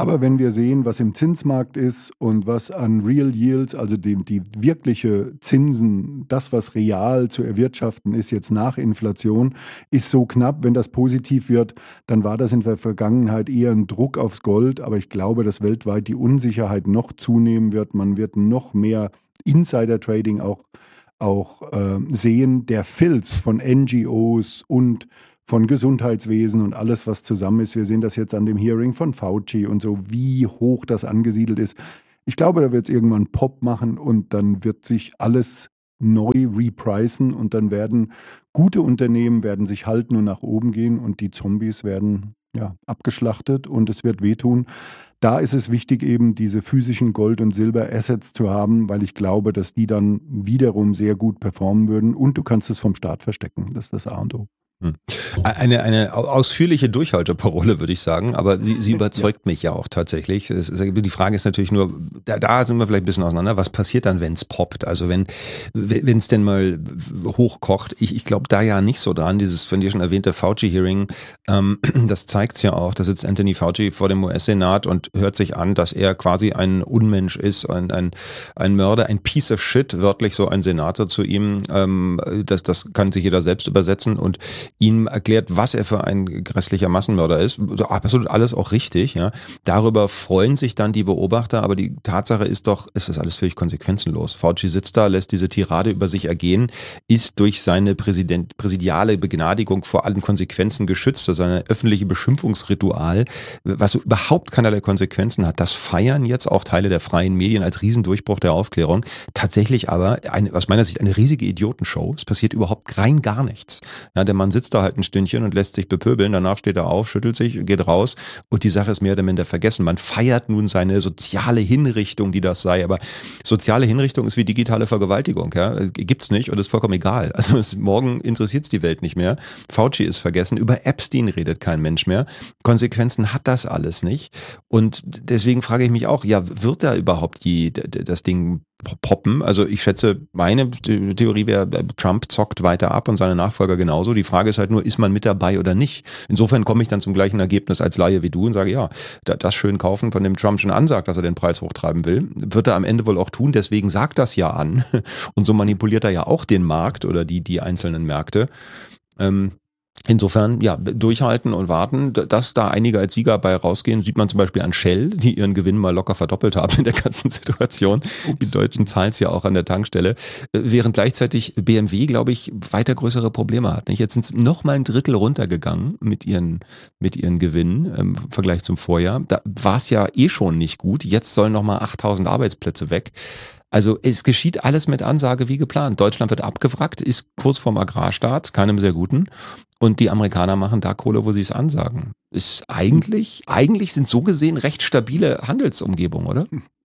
Aber wenn wir sehen, was im Zinsmarkt ist und was an Real Yields, also die, die wirkliche Zinsen, das, was real zu erwirtschaften ist jetzt nach Inflation, ist so knapp. Wenn das positiv wird, dann war das in der Vergangenheit eher ein Druck aufs Gold. Aber ich glaube, dass weltweit die Unsicherheit noch zunehmen wird. Man wird noch mehr Insider-Trading auch, auch äh, sehen. Der Filz von N G Os und von Gesundheitswesen und alles, was zusammen ist. Wir sehen das jetzt an dem Hearing von Fauci und so, wie hoch das angesiedelt ist. Ich glaube, da wird es irgendwann Pop machen und dann wird sich alles neu repricen und dann werden gute Unternehmen werden sich halten und nach oben gehen und die Zombies werden ja, abgeschlachtet und es wird wehtun. Da ist es wichtig, eben diese physischen Gold- und Silber-Assets zu haben, weil ich glaube, dass die dann wiederum sehr gut performen würden und du kannst es vom Staat verstecken. Das ist das A und O. Eine, eine ausführliche Durchhalteparole, würde ich sagen, aber sie, sie überzeugt ja. mich ja auch tatsächlich. Es ist, die Frage ist natürlich nur, da, da sind wir vielleicht ein bisschen auseinander, was passiert dann, wenn es poppt? Also wenn wenn es denn mal hochkocht. Ich, ich glaube da ja nicht so dran, dieses von dir schon erwähnte Fauci-Hearing, ähm, das zeigt es ja auch, da sitzt Anthony Fauci vor dem U S-Senat und hört sich an, dass er quasi ein Unmensch ist, ein, ein, ein Mörder, ein Piece of Shit, wörtlich so ein Senator zu ihm. Ähm, das, das kann sich jeder selbst übersetzen und ihm erklärt, was er für ein grässlicher Massenmörder ist. Absolut alles auch richtig. Ja. Darüber freuen sich dann die Beobachter, aber die Tatsache ist doch, es ist alles völlig konsequenzenlos. Fauci sitzt da, lässt diese Tirade über sich ergehen, ist durch seine Präsident, präsidiale Begnadigung vor allen Konsequenzen geschützt, durch seine öffentliche Beschimpfungsritual, was überhaupt keinerlei Konsequenzen hat. Das feiern jetzt auch Teile der freien Medien als Riesendurchbruch der Aufklärung. Tatsächlich aber, eine, aus meiner Sicht, eine riesige Idiotenshow. Es passiert überhaupt rein gar nichts. Ja, der Mann sitzt da halt ein Stündchen und lässt sich bepöbeln, danach steht er auf, schüttelt sich, geht raus und die Sache ist mehr oder minder vergessen. Man feiert nun seine soziale Hinrichtung, die das sei, aber soziale Hinrichtung ist wie digitale Vergewaltigung, ja, gibt's nicht und ist vollkommen egal. Also es, morgen interessiert's die Welt nicht mehr. Fauci ist vergessen, über Epstein redet kein Mensch mehr. Konsequenzen hat das alles nicht und deswegen frage ich mich auch, ja, wird da überhaupt die, das Ding poppen? Also ich schätze, meine Theorie wäre, Trump zockt weiter ab und seine Nachfolger genauso. Die Frage ist halt nur, ist man mit dabei oder nicht? Insofern komme ich dann zum gleichen Ergebnis als Laie wie du und sage, ja, das schön kaufen, von dem Trump schon ansagt, dass er den Preis hochtreiben will, wird er am Ende wohl auch tun, deswegen sagt das ja an und so manipuliert er ja auch den Markt oder die, die einzelnen Märkte. Ähm, Insofern, ja, durchhalten und warten, dass da einige als Sieger bei rausgehen, sieht man zum Beispiel an Shell, die ihren Gewinn mal locker verdoppelt haben in der ganzen Situation. Ups. Die Deutschen zahlen es ja auch an der Tankstelle, während gleichzeitig B M W, glaube ich, weiter größere Probleme hat. Jetzt sind es noch mal ein Drittel runtergegangen mit ihren, mit ihren Gewinnen im Vergleich zum Vorjahr. Da war es ja eh schon nicht gut. Jetzt sollen noch mal achttausend Arbeitsplätze weg. Also es geschieht alles mit Ansage wie geplant. Deutschland wird abgewrackt, ist kurz vorm Agrarstaat, keinem sehr guten. Und die Amerikaner machen da Kohle, wo sie es ansagen. Ist eigentlich, eigentlich sind so gesehen recht stabile Handelsumgebungen, oder?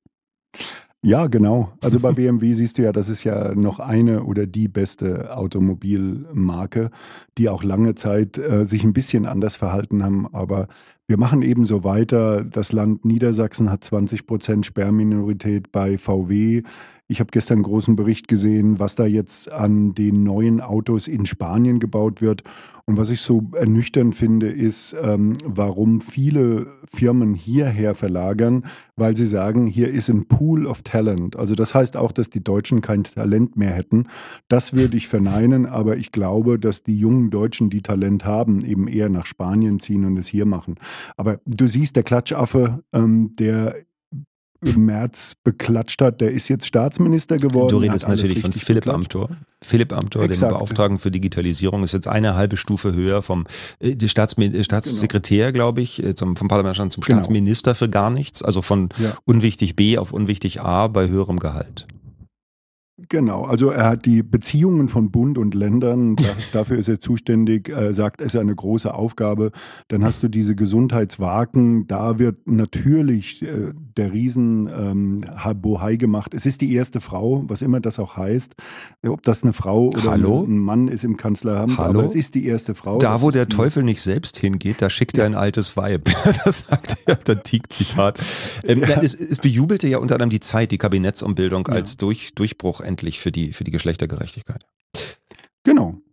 Ja, genau. Also bei B M W siehst du ja, das ist ja noch eine oder die beste Automobilmarke, die auch lange Zeit äh, sich ein bisschen anders verhalten haben. Aber wir machen eben so weiter. Das Land Niedersachsen hat zwanzig Prozent Sperrminorität bei V W. Ich habe gestern einen großen Bericht gesehen, was da jetzt an den neuen Autos in Spanien gebaut wird. Und was ich so ernüchternd finde, ist, ähm, warum viele Firmen hierher verlagern, weil sie sagen, hier ist ein Pool of Talent. Also das heißt auch, dass die Deutschen kein Talent mehr hätten. Das würde ich verneinen, aber ich glaube, dass die jungen Deutschen, die Talent haben, eben eher nach Spanien ziehen und es hier machen. Aber du siehst, der Klatschaffe, ähm, der im März beklatscht hat, der ist jetzt Staatsminister geworden. Du redest natürlich von Philipp Amthor. Philipp Amthor, dem Beauftragten für Digitalisierung, ist jetzt eine halbe Stufe höher vom äh, Staatsmi- Staatssekretär, genau. glaube ich, zum, vom Parlament zum genau. Staatsminister für gar nichts, also von ja. unwichtig B auf unwichtig A bei höherem Gehalt. Genau, also er hat die Beziehungen von Bund und Ländern, das, dafür ist er zuständig, er sagt, es ist eine große Aufgabe. Dann hast du diese Gesundheitswagen, da wird natürlich äh, der Riesen ähm, Bohai gemacht. Es ist die erste Frau, was immer das auch heißt, ob das eine Frau oder Hallo? ein Mann ist im Kanzleramt, Hallo? aber es ist die erste Frau. Da, wo der Teufel nicht selbst hingeht, da schickt ja. er ein altes Weib. Das sagt er, der Tieck-Zitat. Ähm, ja. es, es bejubelte ja unter anderem die Zeit, die Kabinettsumbildung ja. als Durch, Durchbruch endlich für die, für die Geschlechtergerechtigkeit. Genau.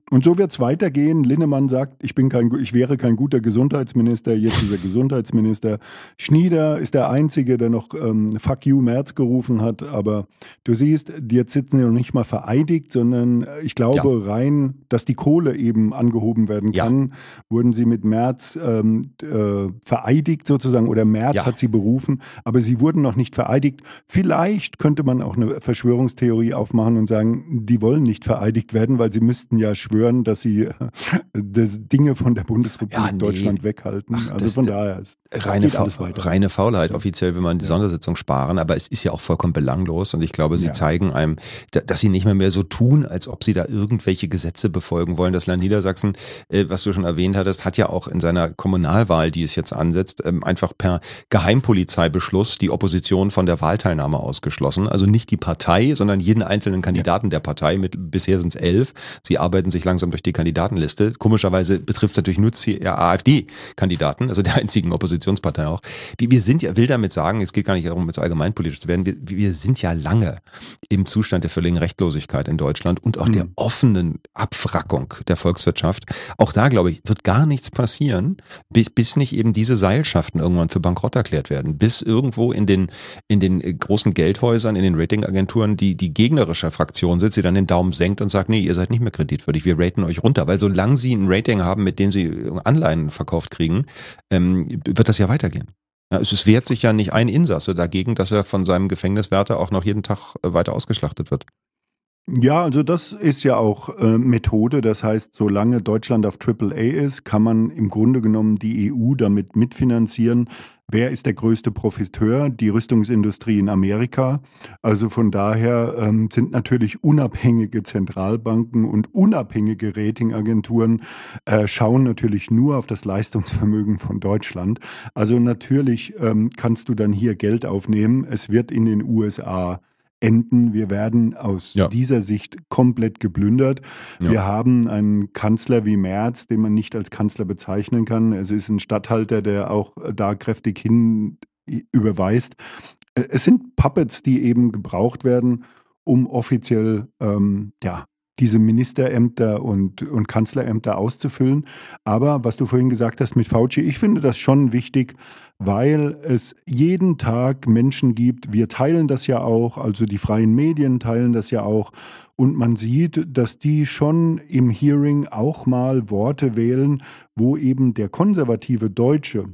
Und so wird es weitergehen. Linnemann sagt, ich bin kein, ich wäre kein guter Gesundheitsminister, jetzt ist er Gesundheitsminister. Schnieder ist der Einzige, der noch ähm, Fuck you Merz gerufen hat. Aber du siehst, jetzt sitzen sie noch nicht mal vereidigt, sondern ich glaube ja. rein, dass die Kohle eben angehoben werden kann, ja. wurden sie mit Merz ähm, äh, vereidigt sozusagen oder Merz ja. hat sie berufen, aber sie wurden noch nicht vereidigt. Vielleicht könnte man auch eine Verschwörungstheorie aufmachen und sagen, die wollen nicht vereidigt werden, weil sie müssten ja schwören, dass sie äh, das Dinge von der Bundesrepublik ja, nee. Deutschland weghalten. Ach, also von daher ist reine, Fa- reine Faulheit. Offiziell will man die ja. Sondersitzung sparen, aber es ist ja auch vollkommen belanglos und ich glaube, sie ja. zeigen einem, dass sie nicht mehr mehr so tun, als ob sie da irgendwelche Gesetze befolgen wollen. Das Land Niedersachsen, äh, was du schon erwähnt hattest, hat ja auch in seiner Kommunalwahl, die es jetzt ansetzt, ähm, einfach per Geheimpolizeibeschluss die Opposition von der Wahlteilnahme ausgeschlossen. Also nicht die Partei, sondern jeden einzelnen Kandidaten ja. der Partei. Mit bisher sind es elf. Sie arbeiten sich langsam durch die Kandidatenliste. Komischerweise betrifft es natürlich nur die AfD-Kandidaten, also der einzigen Oppositionspartei auch. Wir sind ja, will damit sagen, es geht gar nicht darum, mit so allgemeinpolitisch zu werden, wir, wir sind ja lange im Zustand der völligen Rechtlosigkeit in Deutschland und auch mhm. der offenen Abwrackung der Volkswirtschaft. Auch da, glaube ich, wird gar nichts passieren, bis, bis nicht eben diese Seilschaften irgendwann für bankrott erklärt werden. Bis irgendwo in den, in den großen Geldhäusern, in den Ratingagenturen, die, die gegnerische Fraktion sitzt, die dann den Daumen senkt und sagt, nee, ihr seid nicht mehr kreditwürdig, wir raten euch runter. Weil solange sie ein Rating haben, mit dem sie Anleihen verkauft kriegen, ähm, wird das ja weitergehen. Ja, es wehrt sich ja nicht ein Insasse dagegen, dass er von seinem Gefängniswärter auch noch jeden Tag weiter ausgeschlachtet wird. Ja, also das ist ja auch äh, Methode. Das heißt, solange Deutschland auf Triple A ist, kann man im Grunde genommen die E U damit mitfinanzieren. Wer ist der größte Profiteur? Die Rüstungsindustrie in Amerika. Also von daher ähm, sind natürlich unabhängige Zentralbanken und unabhängige Ratingagenturen äh, schauen natürlich nur auf das Leistungsvermögen von Deutschland. Also natürlich ähm, kannst du dann hier Geld aufnehmen. Es wird in den U S A enden. Wir werden aus ja. dieser Sicht komplett geplündert. Ja. Wir haben einen Kanzler wie Merz, den man nicht als Kanzler bezeichnen kann. Es ist ein Statthalter, der auch da kräftig hin überweist. Es sind Puppets, die eben gebraucht werden, um offiziell ähm, ja, diese Ministerämter und, und Kanzlerämter auszufüllen. Aber was du vorhin gesagt hast mit Fauci, ich finde das schon wichtig, weil es jeden Tag Menschen gibt, wir teilen das ja auch, also die freien Medien teilen das ja auch, und man sieht, dass die schon im Hearing auch mal Worte wählen, wo eben der konservative Deutsche,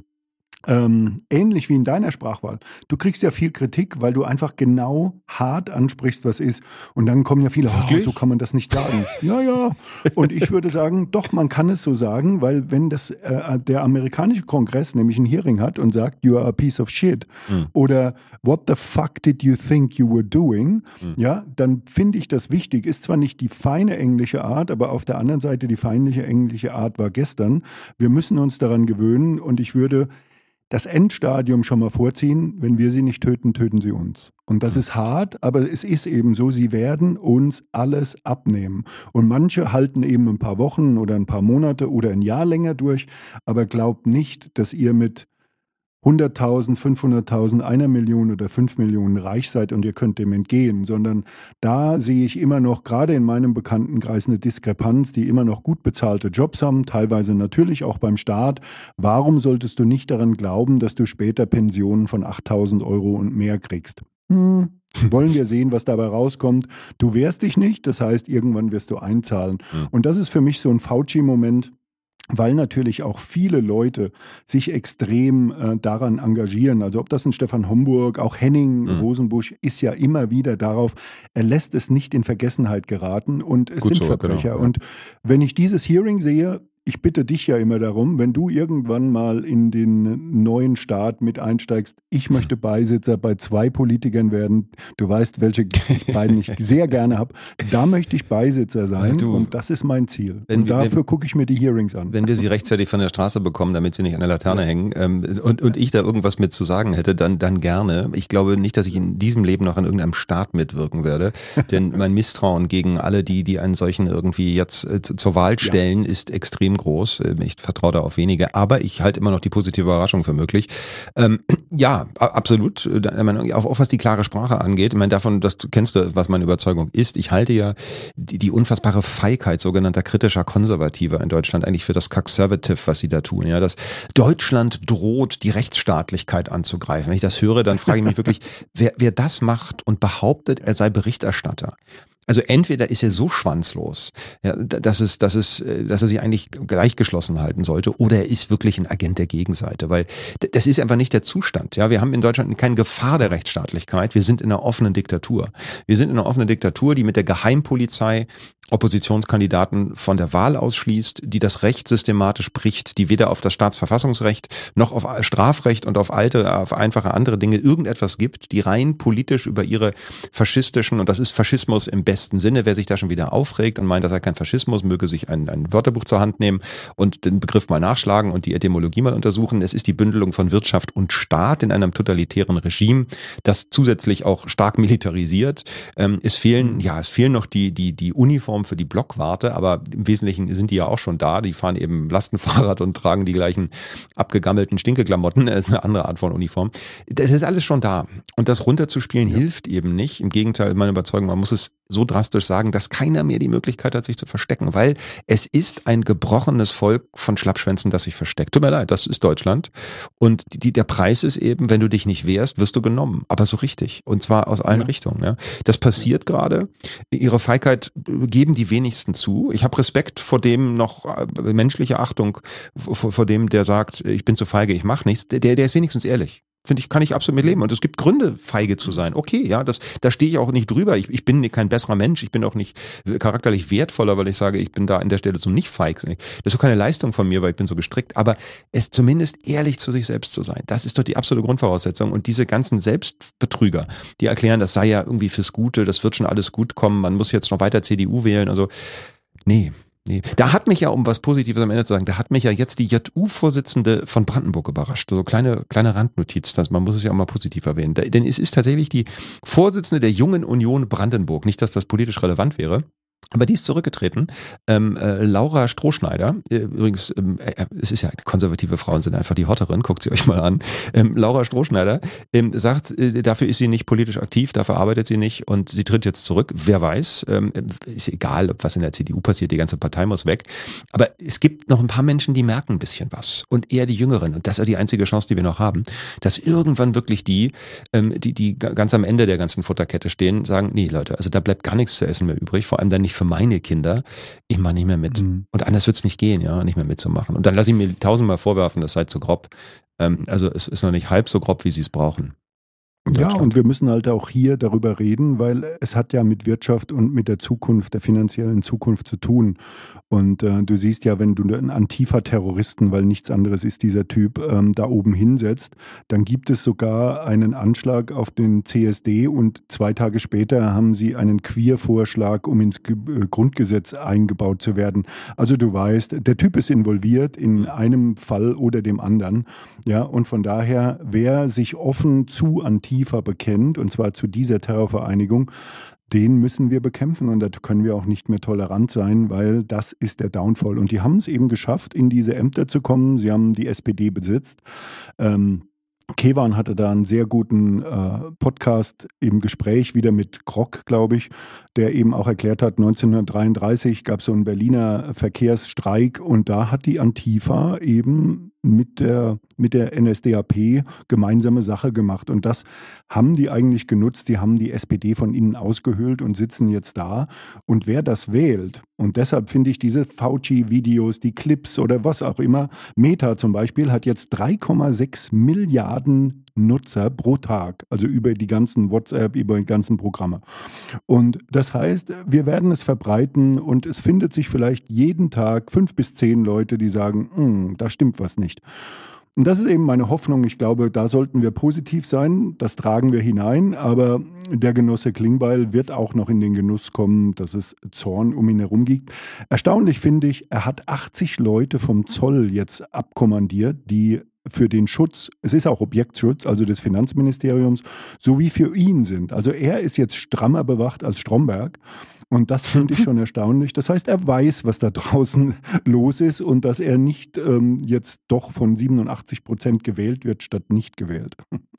Ähm, ähnlich wie in deiner Sprachwahl. Du kriegst ja viel Kritik, weil du einfach genau hart ansprichst, was ist. Und dann kommen ja viele, oh, so kann man das nicht sagen. ja, ja. Und ich würde sagen, doch, man kann es so sagen, weil wenn das äh, der amerikanische Kongress nämlich ein Hearing hat und sagt, you are a piece of shit mhm. oder what the fuck did you think you were doing, mhm. ja, dann finde ich das wichtig. Ist zwar nicht die feine englische Art, aber auf der anderen Seite die feindliche englische Art war gestern. Wir müssen uns daran gewöhnen und ich würde das Endstadium schon mal vorziehen, wenn wir sie nicht töten, töten sie uns. Und das ist hart, aber es ist eben so, sie werden uns alles abnehmen. Und manche halten eben ein paar Wochen oder ein paar Monate oder ein Jahr länger durch, aber glaubt nicht, dass ihr mit hunderttausend, fünfhunderttausend, einer Million oder fünf Millionen reich seid und ihr könnt dem entgehen, sondern da sehe ich immer noch, gerade in meinem Bekanntenkreis, eine Diskrepanz, die immer noch gut bezahlte Jobs haben, teilweise natürlich auch beim Staat. Warum solltest du nicht daran glauben, dass du später Pensionen von achttausend Euro und mehr kriegst? Hm. Wollen wir sehen, was dabei rauskommt. Du wehrst dich nicht, das heißt, irgendwann wirst du einzahlen. Hm. Und das ist für mich so ein Fauci-Moment, weil natürlich auch viele Leute sich extrem äh, daran engagieren. Also ob das ein Stefan Homburg, auch Henning mhm. Rosenbusch ist ja immer wieder darauf, er lässt es nicht in Vergessenheit geraten und es Gut sind so, Verbrecher. Genau, ja. Und wenn ich dieses Hearing sehe, ich bitte dich ja immer darum, wenn du irgendwann mal in den neuen Staat mit einsteigst, ich möchte Beisitzer bei zwei Politikern werden, du weißt, welche beiden ich sehr gerne habe, da möchte ich Beisitzer sein du, und das ist mein Ziel. Wenn, und dafür gucke ich mir die Hearings an. Wenn wir sie rechtzeitig von der Straße bekommen, damit sie nicht an der Laterne ja. hängen ähm, und, und ich da irgendwas mit zu sagen hätte, dann, dann gerne. Ich glaube nicht, dass ich in diesem Leben noch an irgendeinem Staat mitwirken werde, denn mein Misstrauen gegen alle, die, die einen solchen irgendwie jetzt äh, zur Wahl stellen, ja. ist extrem groß. Ich vertraue da auf wenige, aber ich halte immer noch die positive Überraschung für möglich. Ähm, ja, absolut. Auch, auch was die klare Sprache angeht. Ich meine, davon, das kennst du, was meine Überzeugung ist. Ich halte ja die, die unfassbare Feigheit sogenannter kritischer Konservativer in Deutschland eigentlich für das Conservative, was sie da tun. Ja, dass Deutschland droht, die Rechtsstaatlichkeit anzugreifen. Wenn ich das höre, dann frage ich mich wirklich, wer, wer das macht und behauptet, er sei Berichterstatter. Also entweder ist er so schwanzlos, ja, dass es, dass es, dass er sich eigentlich gleichgeschlossen halten sollte, oder er ist wirklich ein Agent der Gegenseite, weil das ist einfach nicht der Zustand. Ja, wir haben in Deutschland keine Gefahr der Rechtsstaatlichkeit. Wir sind in einer offenen Diktatur. Wir sind in einer offenen Diktatur, die mit der Geheimpolizei Oppositionskandidaten von der Wahl ausschließt, die das Recht systematisch bricht, die weder auf das Staatsverfassungsrecht noch auf Strafrecht und auf alte, auf einfache andere Dinge irgendetwas gibt, die rein politisch über ihre faschistischen, und das ist Faschismus im besten Sinne, wer sich da schon wieder aufregt und meint, das sei kein Faschismus, möge sich ein, ein Wörterbuch zur Hand nehmen und den Begriff mal nachschlagen und die Etymologie mal untersuchen. Es ist die Bündelung von Wirtschaft und Staat in einem totalitären Regime, das zusätzlich auch stark militarisiert. Ähm, es fehlen, ja, es fehlen noch die, die, die Uniform für die Blockwarte, aber im Wesentlichen sind die ja auch schon da. Die fahren eben Lastenfahrrad und tragen die gleichen abgegammelten Stinkeklamotten. Das ist eine andere Art von Uniform. Das ist alles schon da. Und das runterzuspielen ja. hilft eben nicht. Im Gegenteil, meine Überzeugung, man muss es so drastisch sagen, dass keiner mehr die Möglichkeit hat, sich zu verstecken, weil es ist ein gebrochenes Volk von Schlappschwänzen, das sich versteckt. Tut mir leid, das ist Deutschland. Und die, der Preis ist eben, wenn du dich nicht wehrst, wirst du genommen. Aber so richtig. Und zwar aus allen ja. Richtungen. Ja. Das passiert ja. gerade. Ihre Feigheit geben die wenigsten zu. Ich habe Respekt vor dem noch, äh, menschliche Achtung vor, vor dem, der sagt, ich bin zu feige, ich mache nichts. Der, der ist wenigstens ehrlich. Finde ich, kann ich absolut mit leben. Und es gibt Gründe, feige zu sein. Okay, ja, das, da stehe ich auch nicht drüber. Ich, ich bin kein besserer Mensch. Ich bin auch nicht charakterlich wertvoller, weil ich sage, ich bin da an der Stelle zum nicht feig. Das ist auch keine Leistung von mir, weil ich bin so gestrickt. Aber es zumindest ehrlich zu sich selbst zu sein, das ist doch die absolute Grundvoraussetzung. Und diese ganzen Selbstbetrüger, die erklären, das sei ja irgendwie fürs Gute, das wird schon alles gut kommen, man muss jetzt noch weiter C D U wählen. Also, nee. Nee. Da hat mich ja, um was Positives am Ende zu sagen, da hat mich ja jetzt die J U-Vorsitzende von Brandenburg überrascht. So kleine, kleine Randnotiz, das, man muss es ja auch mal positiv erwähnen. Da, denn es ist tatsächlich die Vorsitzende der Jungen Union Brandenburg. Nicht, dass das politisch relevant wäre. Aber die ist zurückgetreten. Ähm, äh, Laura Strohschneider, äh, übrigens, ähm, äh, es ist ja, konservative Frauen sind einfach die Hotteren, guckt sie euch mal an. Ähm, Laura Strohschneider ähm, sagt, äh, dafür ist sie nicht politisch aktiv, dafür arbeitet sie nicht und sie tritt jetzt zurück. Wer weiß, ähm, ist egal, ob was in der C D U passiert, die ganze Partei muss weg. Aber es gibt noch ein paar Menschen, die merken ein bisschen was. Und eher die Jüngeren. Und das ist ja die einzige Chance, die wir noch haben, dass irgendwann wirklich die, ähm, die, die ganz am Ende der ganzen Futterkette stehen, sagen, nee Leute, also da bleibt gar nichts zu essen mehr übrig, vor allem dann nicht für meine Kinder, ich mache nicht mehr mit. Mhm. Und anders wird es nicht gehen, ja, nicht mehr mitzumachen. Und dann lasse ich mir tausendmal vorwerfen, das sei zu grob. Ähm, also es ist noch nicht halb so grob, wie sie es brauchen. Ja, und wir müssen halt auch hier darüber reden, weil es hat ja mit Wirtschaft und mit der Zukunft, der finanziellen Zukunft zu tun. Und äh, du siehst ja, wenn du einen Antifa-Terroristen, weil nichts anderes ist dieser Typ, ähm, da oben hinsetzt, dann gibt es sogar einen Anschlag auf den C S D und zwei Tage später haben sie einen Queer-Vorschlag, um ins Ge- Grundgesetz eingebaut zu werden. Also du weißt, der Typ ist involviert in einem Fall oder dem anderen. Ja, und von daher, wer sich offen zu Antifa bekennt, und zwar zu dieser Terrorvereinigung, den müssen wir bekämpfen und da können wir auch nicht mehr tolerant sein, weil das ist der Downfall. Und die haben es eben geschafft, in diese Ämter zu kommen. Sie haben die S P D besitzt. Ähm, Kevan hatte da einen sehr guten äh, Podcast im Gespräch, wieder mit Grock, glaube ich, der eben auch erklärt hat, neunzehnhundertdreiunddreißig gab es so einen Berliner Verkehrsstreik und da hat die Antifa eben mit der, mit der N S D A P gemeinsame Sache gemacht. Und das haben die eigentlich genutzt. Die haben die S P D von innen ausgehöhlt und sitzen jetzt da. Und wer das wählt, und deshalb finde ich diese Fauci-Videos, die Clips oder was auch immer, Meta zum Beispiel hat jetzt drei Komma sechs Milliarden Nutzer pro Tag, also über die ganzen WhatsApp, über die ganzen Programme. Und das heißt, wir werden es verbreiten und es findet sich vielleicht jeden Tag fünf bis zehn Leute, die sagen, da stimmt was nicht. Und das ist eben meine Hoffnung. Ich glaube, da sollten wir positiv sein. Das tragen wir hinein. Aber der Genosse Klingbeil wird auch noch in den Genuss kommen, dass es Zorn um ihn herum gibt. Erstaunlich finde ich, er hat achtzig Leute vom Zoll jetzt abkommandiert, die für den Schutz, es ist auch Objektschutz, also des Finanzministeriums, sowie für ihn sind. Also er ist jetzt strammer bewacht als Stromberg. Und das finde ich schon erstaunlich. Das heißt, er weiß, was da draußen los ist und dass er nicht ähm, jetzt doch von siebenundachtzig Prozent gewählt wird, statt nicht gewählt.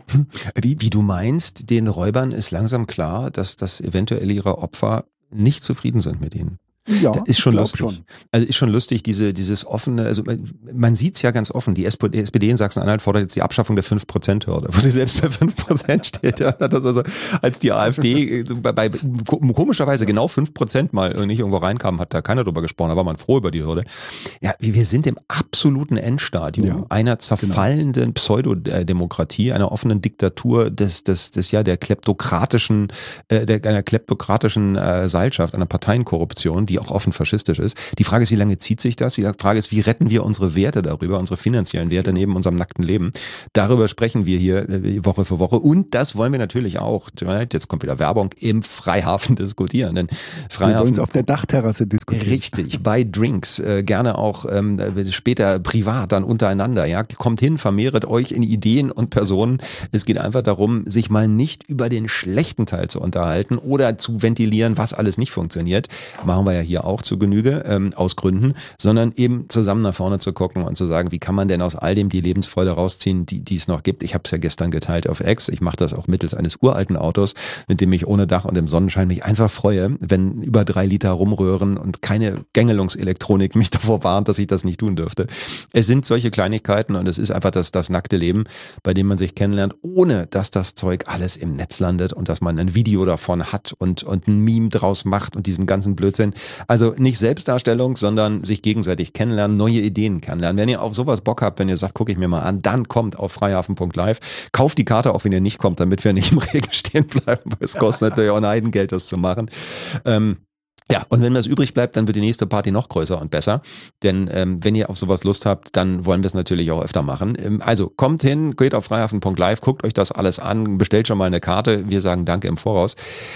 Wie, wie du meinst, den Räubern ist langsam klar, dass, dass eventuell ihre Opfer nicht zufrieden sind mit ihnen. Ja, das ist schon lustig. Schon. Also ist schon lustig, diese, dieses offene, also man, man sieht es ja ganz offen, die S P D in Sachsen-Anhalt fordert jetzt die Abschaffung der fünf Prozent Hürde, wo sie selbst bei fünf Prozent steht. Ja, das also, als die AfD bei, bei komischerweise genau fünf Prozent mal nicht irgendwo reinkam, hat da keiner drüber gesprochen, da war man froh über die Hürde. Ja, wir sind im absoluten Endstadium ja, einer zerfallenden genau. Pseudodemokratie, einer offenen Diktatur des, des, des ja der kleptokratischen, äh, der, einer kleptokratischen äh, Seilschaft, einer Parteienkorruption, die auch offen faschistisch ist. Die Frage ist, wie lange zieht sich das? Die Frage ist, wie retten wir unsere Werte darüber, unsere finanziellen Werte neben unserem nackten Leben? Darüber sprechen wir hier Woche für Woche und das wollen wir natürlich auch, jetzt kommt wieder Werbung, im Freihafen diskutieren. Denn Freihafen, wir wollen es auf der Dachterrasse diskutieren. Richtig, bei Drinks, äh, gerne auch ähm, später privat dann untereinander. Ja, kommt hin, vermehret euch in Ideen und Personen. Es geht einfach darum, sich mal nicht über den schlechten Teil zu unterhalten oder zu ventilieren, was alles nicht funktioniert. Machen wir ja hier auch zu Genüge, ähm, aus Gründen, sondern eben zusammen nach vorne zu gucken und zu sagen, wie kann man denn aus all dem die Lebensfreude rausziehen, die, die es noch gibt. Ich habe es ja gestern geteilt auf X. Ich mache das auch mittels eines uralten Autos, mit dem ich ohne Dach und im Sonnenschein mich einfach freue, wenn über drei Liter rumrühren und keine Gängelungselektronik mich davor warnt, dass ich das nicht tun dürfte. Es sind solche Kleinigkeiten und es ist einfach das, das nackte Leben, bei dem man sich kennenlernt, ohne dass das Zeug alles im Netz landet und dass man ein Video davon hat und, und ein Meme draus macht und diesen ganzen Blödsinn. Also nicht Selbstdarstellung, sondern sich gegenseitig kennenlernen, neue Ideen kennenlernen. Wenn ihr auf sowas Bock habt, wenn ihr sagt, gucke ich mir mal an, dann kommt auf freihafen punkt live. Kauft die Karte, auch wenn ihr nicht kommt, damit wir nicht im Regen stehen bleiben, weil es kostet natürlich auch ein Heidengeld, das zu machen. Ähm, Ja, und wenn was übrig bleibt, dann wird die nächste Party noch größer und besser. Denn ähm, wenn ihr auf sowas Lust habt, dann wollen wir es natürlich auch öfter machen. Ähm, also kommt hin, geht auf freihafen punkt live, guckt euch das alles an, bestellt schon mal eine Karte. Wir sagen Danke im Voraus.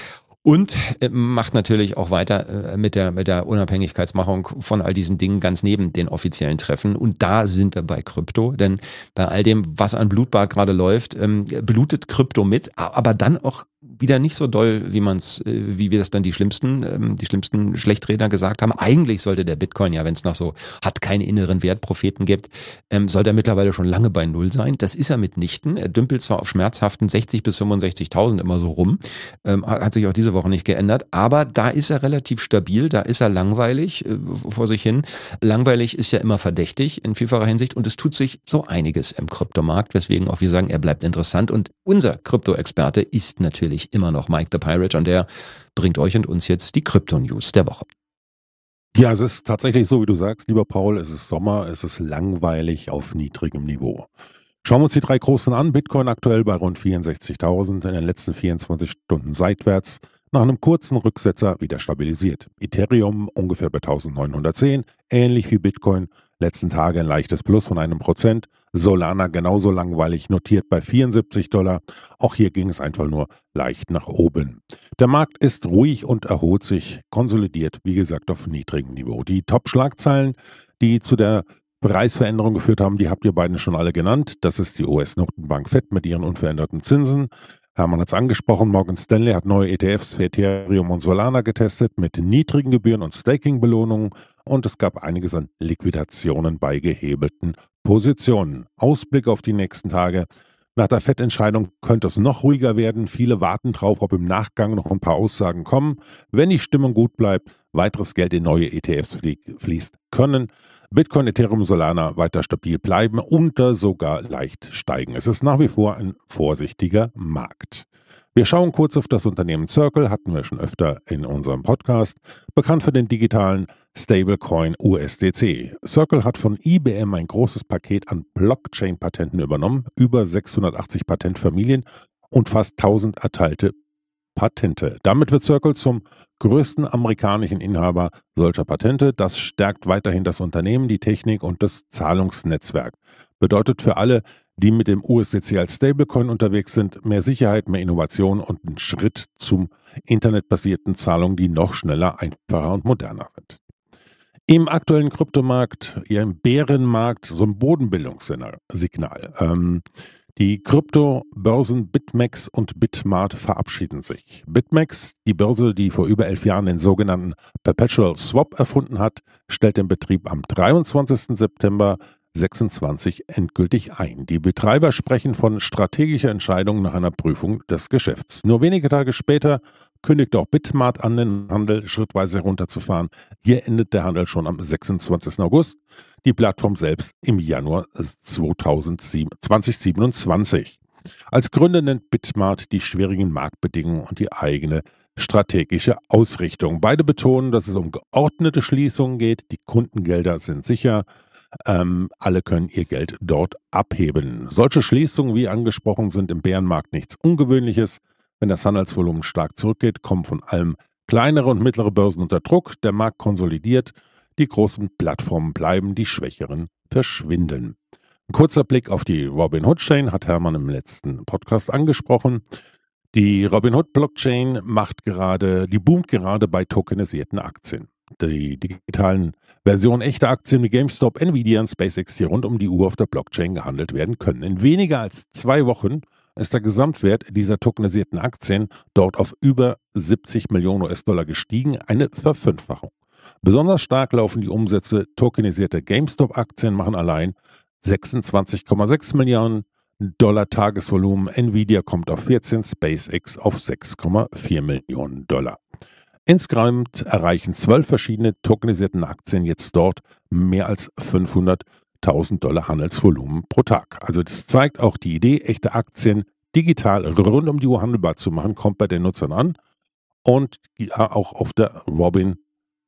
Und äh, macht natürlich auch weiter äh, mit der mit der Unabhängigkeitsmachung von all diesen Dingen ganz neben den offiziellen Treffen. Und da sind wir bei Krypto, denn bei all dem, was an Blutbad gerade läuft, ähm, blutet Krypto mit, aber dann auch wieder nicht so doll, wie man's, wie wir das dann die schlimmsten, ähm, die schlimmsten Schlechtredner gesagt haben. Eigentlich sollte der Bitcoin ja, wenn es noch so hat keinen inneren Wertpropheten gibt, ähm, sollte er mittlerweile schon lange bei Null sein. Das ist er mitnichten. Er dümpelt zwar auf schmerzhaften sechzig bis fünfundsechzigtausend immer so rum, ähm, hat sich auch diese Woche nicht geändert, aber da ist er relativ stabil, da ist er langweilig äh, vor sich hin. Langweilig ist ja immer verdächtig in vielfacher Hinsicht und es tut sich so einiges im Kryptomarkt, weswegen auch wir sagen, er bleibt interessant und unser Krypto-Experte ist natürlich immer noch Mike the Pirate und der bringt euch und uns jetzt die Krypto-News der Woche. Ja, es ist tatsächlich so, wie du sagst, lieber Paul, es ist Sommer, es ist langweilig auf niedrigem Niveau. Schauen wir uns die drei großen an. Bitcoin aktuell bei rund vierundsechzigtausend, in den letzten vierundzwanzig Stunden seitwärts, nach einem kurzen Rücksetzer wieder stabilisiert. Ethereum ungefähr bei eintausendneunhundertzehn, ähnlich wie Bitcoin, letzten Tage ein leichtes Plus von einem Prozent. Solana genauso langweilig, notiert bei vierundsiebzig Dollar. Auch hier ging es einfach nur leicht nach oben. Der Markt ist ruhig und erholt sich, konsolidiert, wie gesagt, auf niedrigem Niveau. Die Top-Schlagzeilen, die zu der Preisveränderung geführt haben, die habt ihr beiden schon alle genannt. Das ist die U S-Notenbank Fed mit ihren unveränderten Zinsen. Hermann hat es angesprochen, Morgan Stanley hat neue E T Fs für Ethereum und Solana getestet mit niedrigen Gebühren und Staking-Belohnungen und es gab einiges an Liquidationen bei gehebelten Positionen. Ausblick auf die nächsten Tage. Nach der Fed-Entscheidung könnte es noch ruhiger werden. Viele warten drauf, ob im Nachgang noch ein paar Aussagen kommen. Wenn die Stimmung gut bleibt, weiteres Geld in neue E T Fs fließt, können Bitcoin, Ethereum, Solana weiter stabil bleiben und sogar leicht steigen. Es ist nach wie vor ein vorsichtiger Markt. Wir schauen kurz auf das Unternehmen Circle, hatten wir schon öfter in unserem Podcast, bekannt für den digitalen Stablecoin U S D C. Circle hat von I B M ein großes Paket an Blockchain-Patenten übernommen, über sechshundertachtzig Patentfamilien und fast tausend erteilte Patente. Damit wird Circle zum größten amerikanischen Inhaber solcher Patente. Das stärkt weiterhin das Unternehmen, die Technik und das Zahlungsnetzwerk. Bedeutet für alle, die mit dem U S D C als Stablecoin unterwegs sind, mehr Sicherheit, mehr Innovation und einen Schritt zum internetbasierten Zahlungen, die noch schneller, einfacher und moderner sind. Im aktuellen Kryptomarkt, ja im Bärenmarkt, so ein Bodenbildungssignal. Ähm, die Kryptobörsen BitMEX und Bitmart verabschieden sich. BitMEX, die Börse, die vor über elf Jahren den sogenannten Perpetual Swap erfunden hat, stellt den Betrieb am dreiundzwanzigsten September sechsundzwanzig endgültig ein. Die Betreiber sprechen von strategischer Entscheidung nach einer Prüfung des Geschäfts. Nur wenige Tage später kündigt auch Bitmart an, den Handel schrittweise herunterzufahren. Hier endet der Handel schon am sechsundzwanzigsten August. Die Plattform selbst im Januar zweitausendsiebenundzwanzig. Als Gründe nennt Bitmart die schwierigen Marktbedingungen und die eigene strategische Ausrichtung. Beide betonen, dass es um geordnete Schließungen geht. Die Kundengelder sind sicher. Ähm, alle können ihr Geld dort abheben. Solche Schließungen, wie angesprochen, sind im Bärenmarkt nichts Ungewöhnliches. Wenn das Handelsvolumen stark zurückgeht, kommen von allem kleinere und mittlere Börsen unter Druck. Der Markt konsolidiert, die großen Plattformen bleiben, die schwächeren verschwinden. Ein kurzer Blick auf die Robinhood-Chain hat Hermann im letzten Podcast angesprochen. Die Robinhood-Blockchain macht gerade, die boomt gerade bei tokenisierten Aktien. Die digitalen Versionen echter Aktien wie GameStop, Nvidia und SpaceX, die rund um die Uhr auf der Blockchain gehandelt werden können. In weniger als zwei Wochen ist der Gesamtwert dieser tokenisierten Aktien dort auf über siebzig Millionen U S-Dollar gestiegen, eine Verfünffachung. Besonders stark laufen die Umsätze. Tokenisierte GameStop-Aktien machen allein sechsundzwanzig Komma sechs Milliarden Dollar Tagesvolumen. Nvidia kommt auf vierzehn, SpaceX auf sechs Komma vier Millionen Dollar. Insgesamt erreichen zwölf verschiedene tokenisierten Aktien jetzt dort mehr als fünfhunderttausend Dollar Handelsvolumen pro Tag. Also das zeigt auch, die Idee, echte Aktien digital rund um die Uhr handelbar zu machen, kommt bei den Nutzern an und auch auf der Robinhood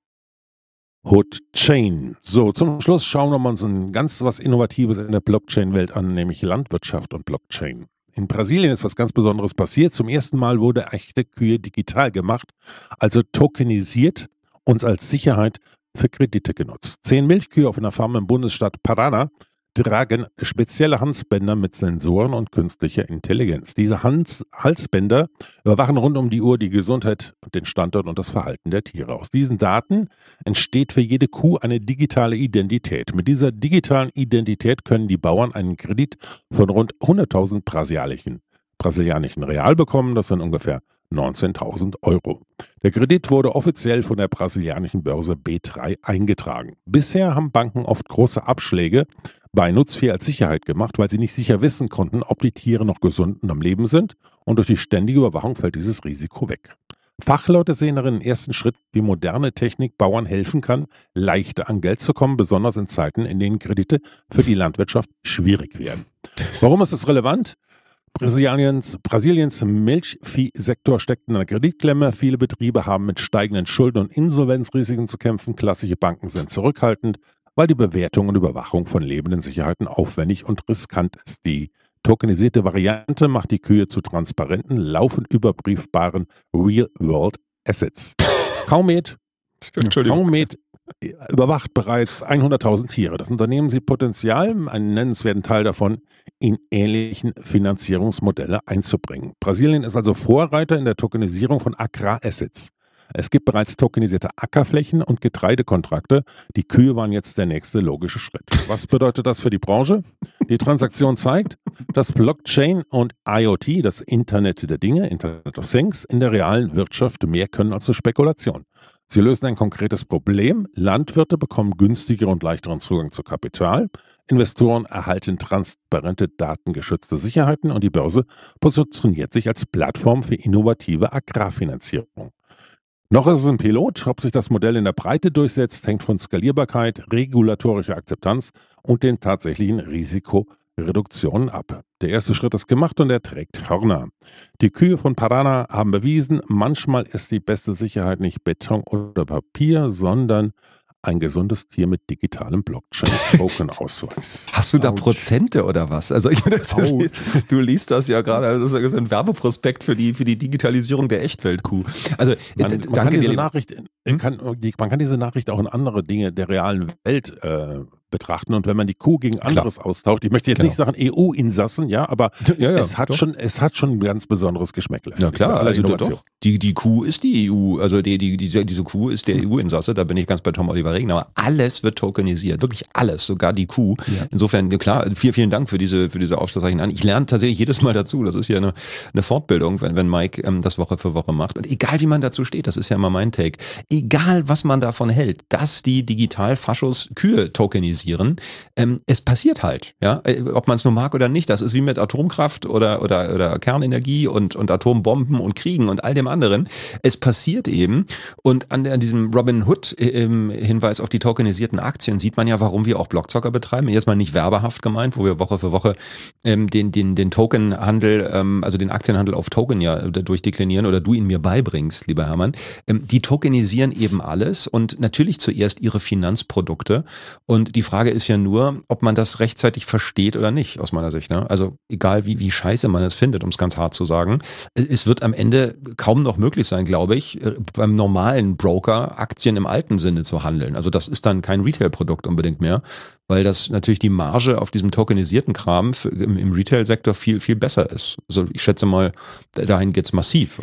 Chain. So, zum Schluss schauen wir uns ein ganz was Innovatives in der Blockchain-Welt an, nämlich Landwirtschaft und Blockchain. In Brasilien ist was ganz Besonderes passiert. Zum ersten Mal wurde echte Kühe digital gemacht, also tokenisiert und als Sicherheit für Kredite genutzt. Zehn Milchkühe auf einer Farm im Bundesstaat Paraná tragen spezielle Halsbänder mit Sensoren und künstlicher Intelligenz. Diese Hals- Halsbänder überwachen rund um die Uhr die Gesundheit, den Standort und das Verhalten der Tiere. Aus diesen Daten entsteht für jede Kuh eine digitale Identität. Mit dieser digitalen Identität können die Bauern einen Kredit von rund hunderttausend brasilianischen, brasilianischen Real bekommen. Das sind ungefähr neunzehntausend Euro. Der Kredit wurde offiziell von der brasilianischen Börse B drei eingetragen. Bisher haben Banken oft große Abschläge bei Nutzvieh als Sicherheit gemacht, weil sie nicht sicher wissen konnten, ob die Tiere noch gesund und am Leben sind, und durch die ständige Überwachung fällt dieses Risiko weg. Fachleute sehen darin einen ersten Schritt, wie moderne Technik Bauern helfen kann, leichter an Geld zu kommen, besonders in Zeiten, in denen Kredite für die Landwirtschaft schwierig werden. Warum ist es relevant? Brasiliens, Brasiliens Milchviehsektor steckt in einer Kreditklemme. Viele Betriebe haben mit steigenden Schulden und Insolvenzrisiken zu kämpfen. Klassische Banken sind zurückhaltend, weil die Bewertung und Überwachung von lebenden Sicherheiten aufwendig und riskant ist. Die tokenisierte Variante macht die Kühe zu transparenten, laufend überprüfbaren Real-World-Assets. Kaumed, Kaumed überwacht bereits hunderttausend Tiere. Das Unternehmen sieht Potenzial, einen nennenswerten Teil davon in ähnlichen Finanzierungsmodelle einzubringen. Brasilien ist also Vorreiter in der Tokenisierung von Agrarassets. Es gibt bereits tokenisierte Ackerflächen und Getreidekontrakte. Die Kühe waren jetzt der nächste logische Schritt. Was bedeutet das für die Branche? Die Transaktion zeigt, dass Blockchain und IoT, das Internet der Dinge, Internet of Things, in der realen Wirtschaft mehr können als zur Spekulation. Sie lösen ein konkretes Problem. Landwirte bekommen günstigeren und leichteren Zugang zu Kapital. Investoren erhalten transparente, datengeschützte Sicherheiten und die Börse positioniert sich als Plattform für innovative Agrarfinanzierung. Noch ist es ein Pilot. Ob sich das Modell in der Breite durchsetzt, hängt von Skalierbarkeit, regulatorischer Akzeptanz und den tatsächlichen Risikoreduktionen ab. Der erste Schritt ist gemacht und er trägt Hörner. Die Kühe von Paraná haben bewiesen, manchmal ist die beste Sicherheit nicht Beton oder Papier, sondern ein gesundes Tier mit digitalem Blockchain-Token-Ausweis. Hast du da Ouch. Prozente oder was? Also ich meine, das ist, du liest das ja gerade, das ist ein Werbeprospekt für die, für die Digitalisierung der Echtweltkuh. Also man, äh, man, danke kann diese dir. Nachricht, hm? kann, die, man kann diese Nachricht auch in andere Dinge der realen Welt äh, betrachten. Und wenn man die Kuh gegen anderes Klar. austauscht, ich möchte jetzt genau. nicht sagen E U-Insassen, ja, aber ja, ja, es, hat schon, es hat schon ein ganz besonderes Geschmäckle. Ja klar, also doch, die, die Kuh ist die E U, also die, die, die, diese Kuh ist der E U-Insasse, da bin ich ganz bei Tom Oliver Regner, aber alles wird tokenisiert, wirklich alles, sogar die Kuh. Ja. Insofern, klar, vielen, vielen Dank für diese, für diese Aufzeichnung. Ich lerne tatsächlich jedes Mal dazu, das ist ja eine, eine Fortbildung, wenn, wenn Mike ähm, das Woche für Woche macht. Und egal, wie man dazu steht, das ist ja immer mein Take, egal, was man davon hält, dass die Digital-Faschos Kühe tokenisieren, ähm, es passiert halt, ja, ob man es nur mag oder nicht, das ist wie mit Atomkraft oder, oder, oder Kernenergie und, und Atombomben und Kriegen und all dem anderen. Es passiert eben und an, an diesem Robin Hood ähm, Hinweis auf die tokenisierten Aktien sieht man ja, warum wir auch Blockzocker betreiben. Jetzt mal nicht werbehaft gemeint, wo wir Woche für Woche ähm, den, den, den Tokenhandel, ähm, also den Aktienhandel auf Token ja durchdeklinieren oder du ihn mir beibringst, lieber Hermann. Ähm, die tokenisieren eben alles und natürlich zuerst ihre Finanzprodukte und die Frage ist ja nur, ob man das rechtzeitig versteht oder nicht, aus meiner Sicht. Ne? Also egal, wie, wie scheiße man es findet, um es ganz hart zu sagen, es wird am Ende kaum noch möglich sein, glaube ich, beim normalen Broker Aktien im alten Sinne zu handeln. Also das ist dann kein Retail-Produkt unbedingt mehr, weil das natürlich die Marge auf diesem tokenisierten Kram für, im, im Retail-Sektor viel, viel besser ist. Also ich schätze mal, dahin geht's massiv.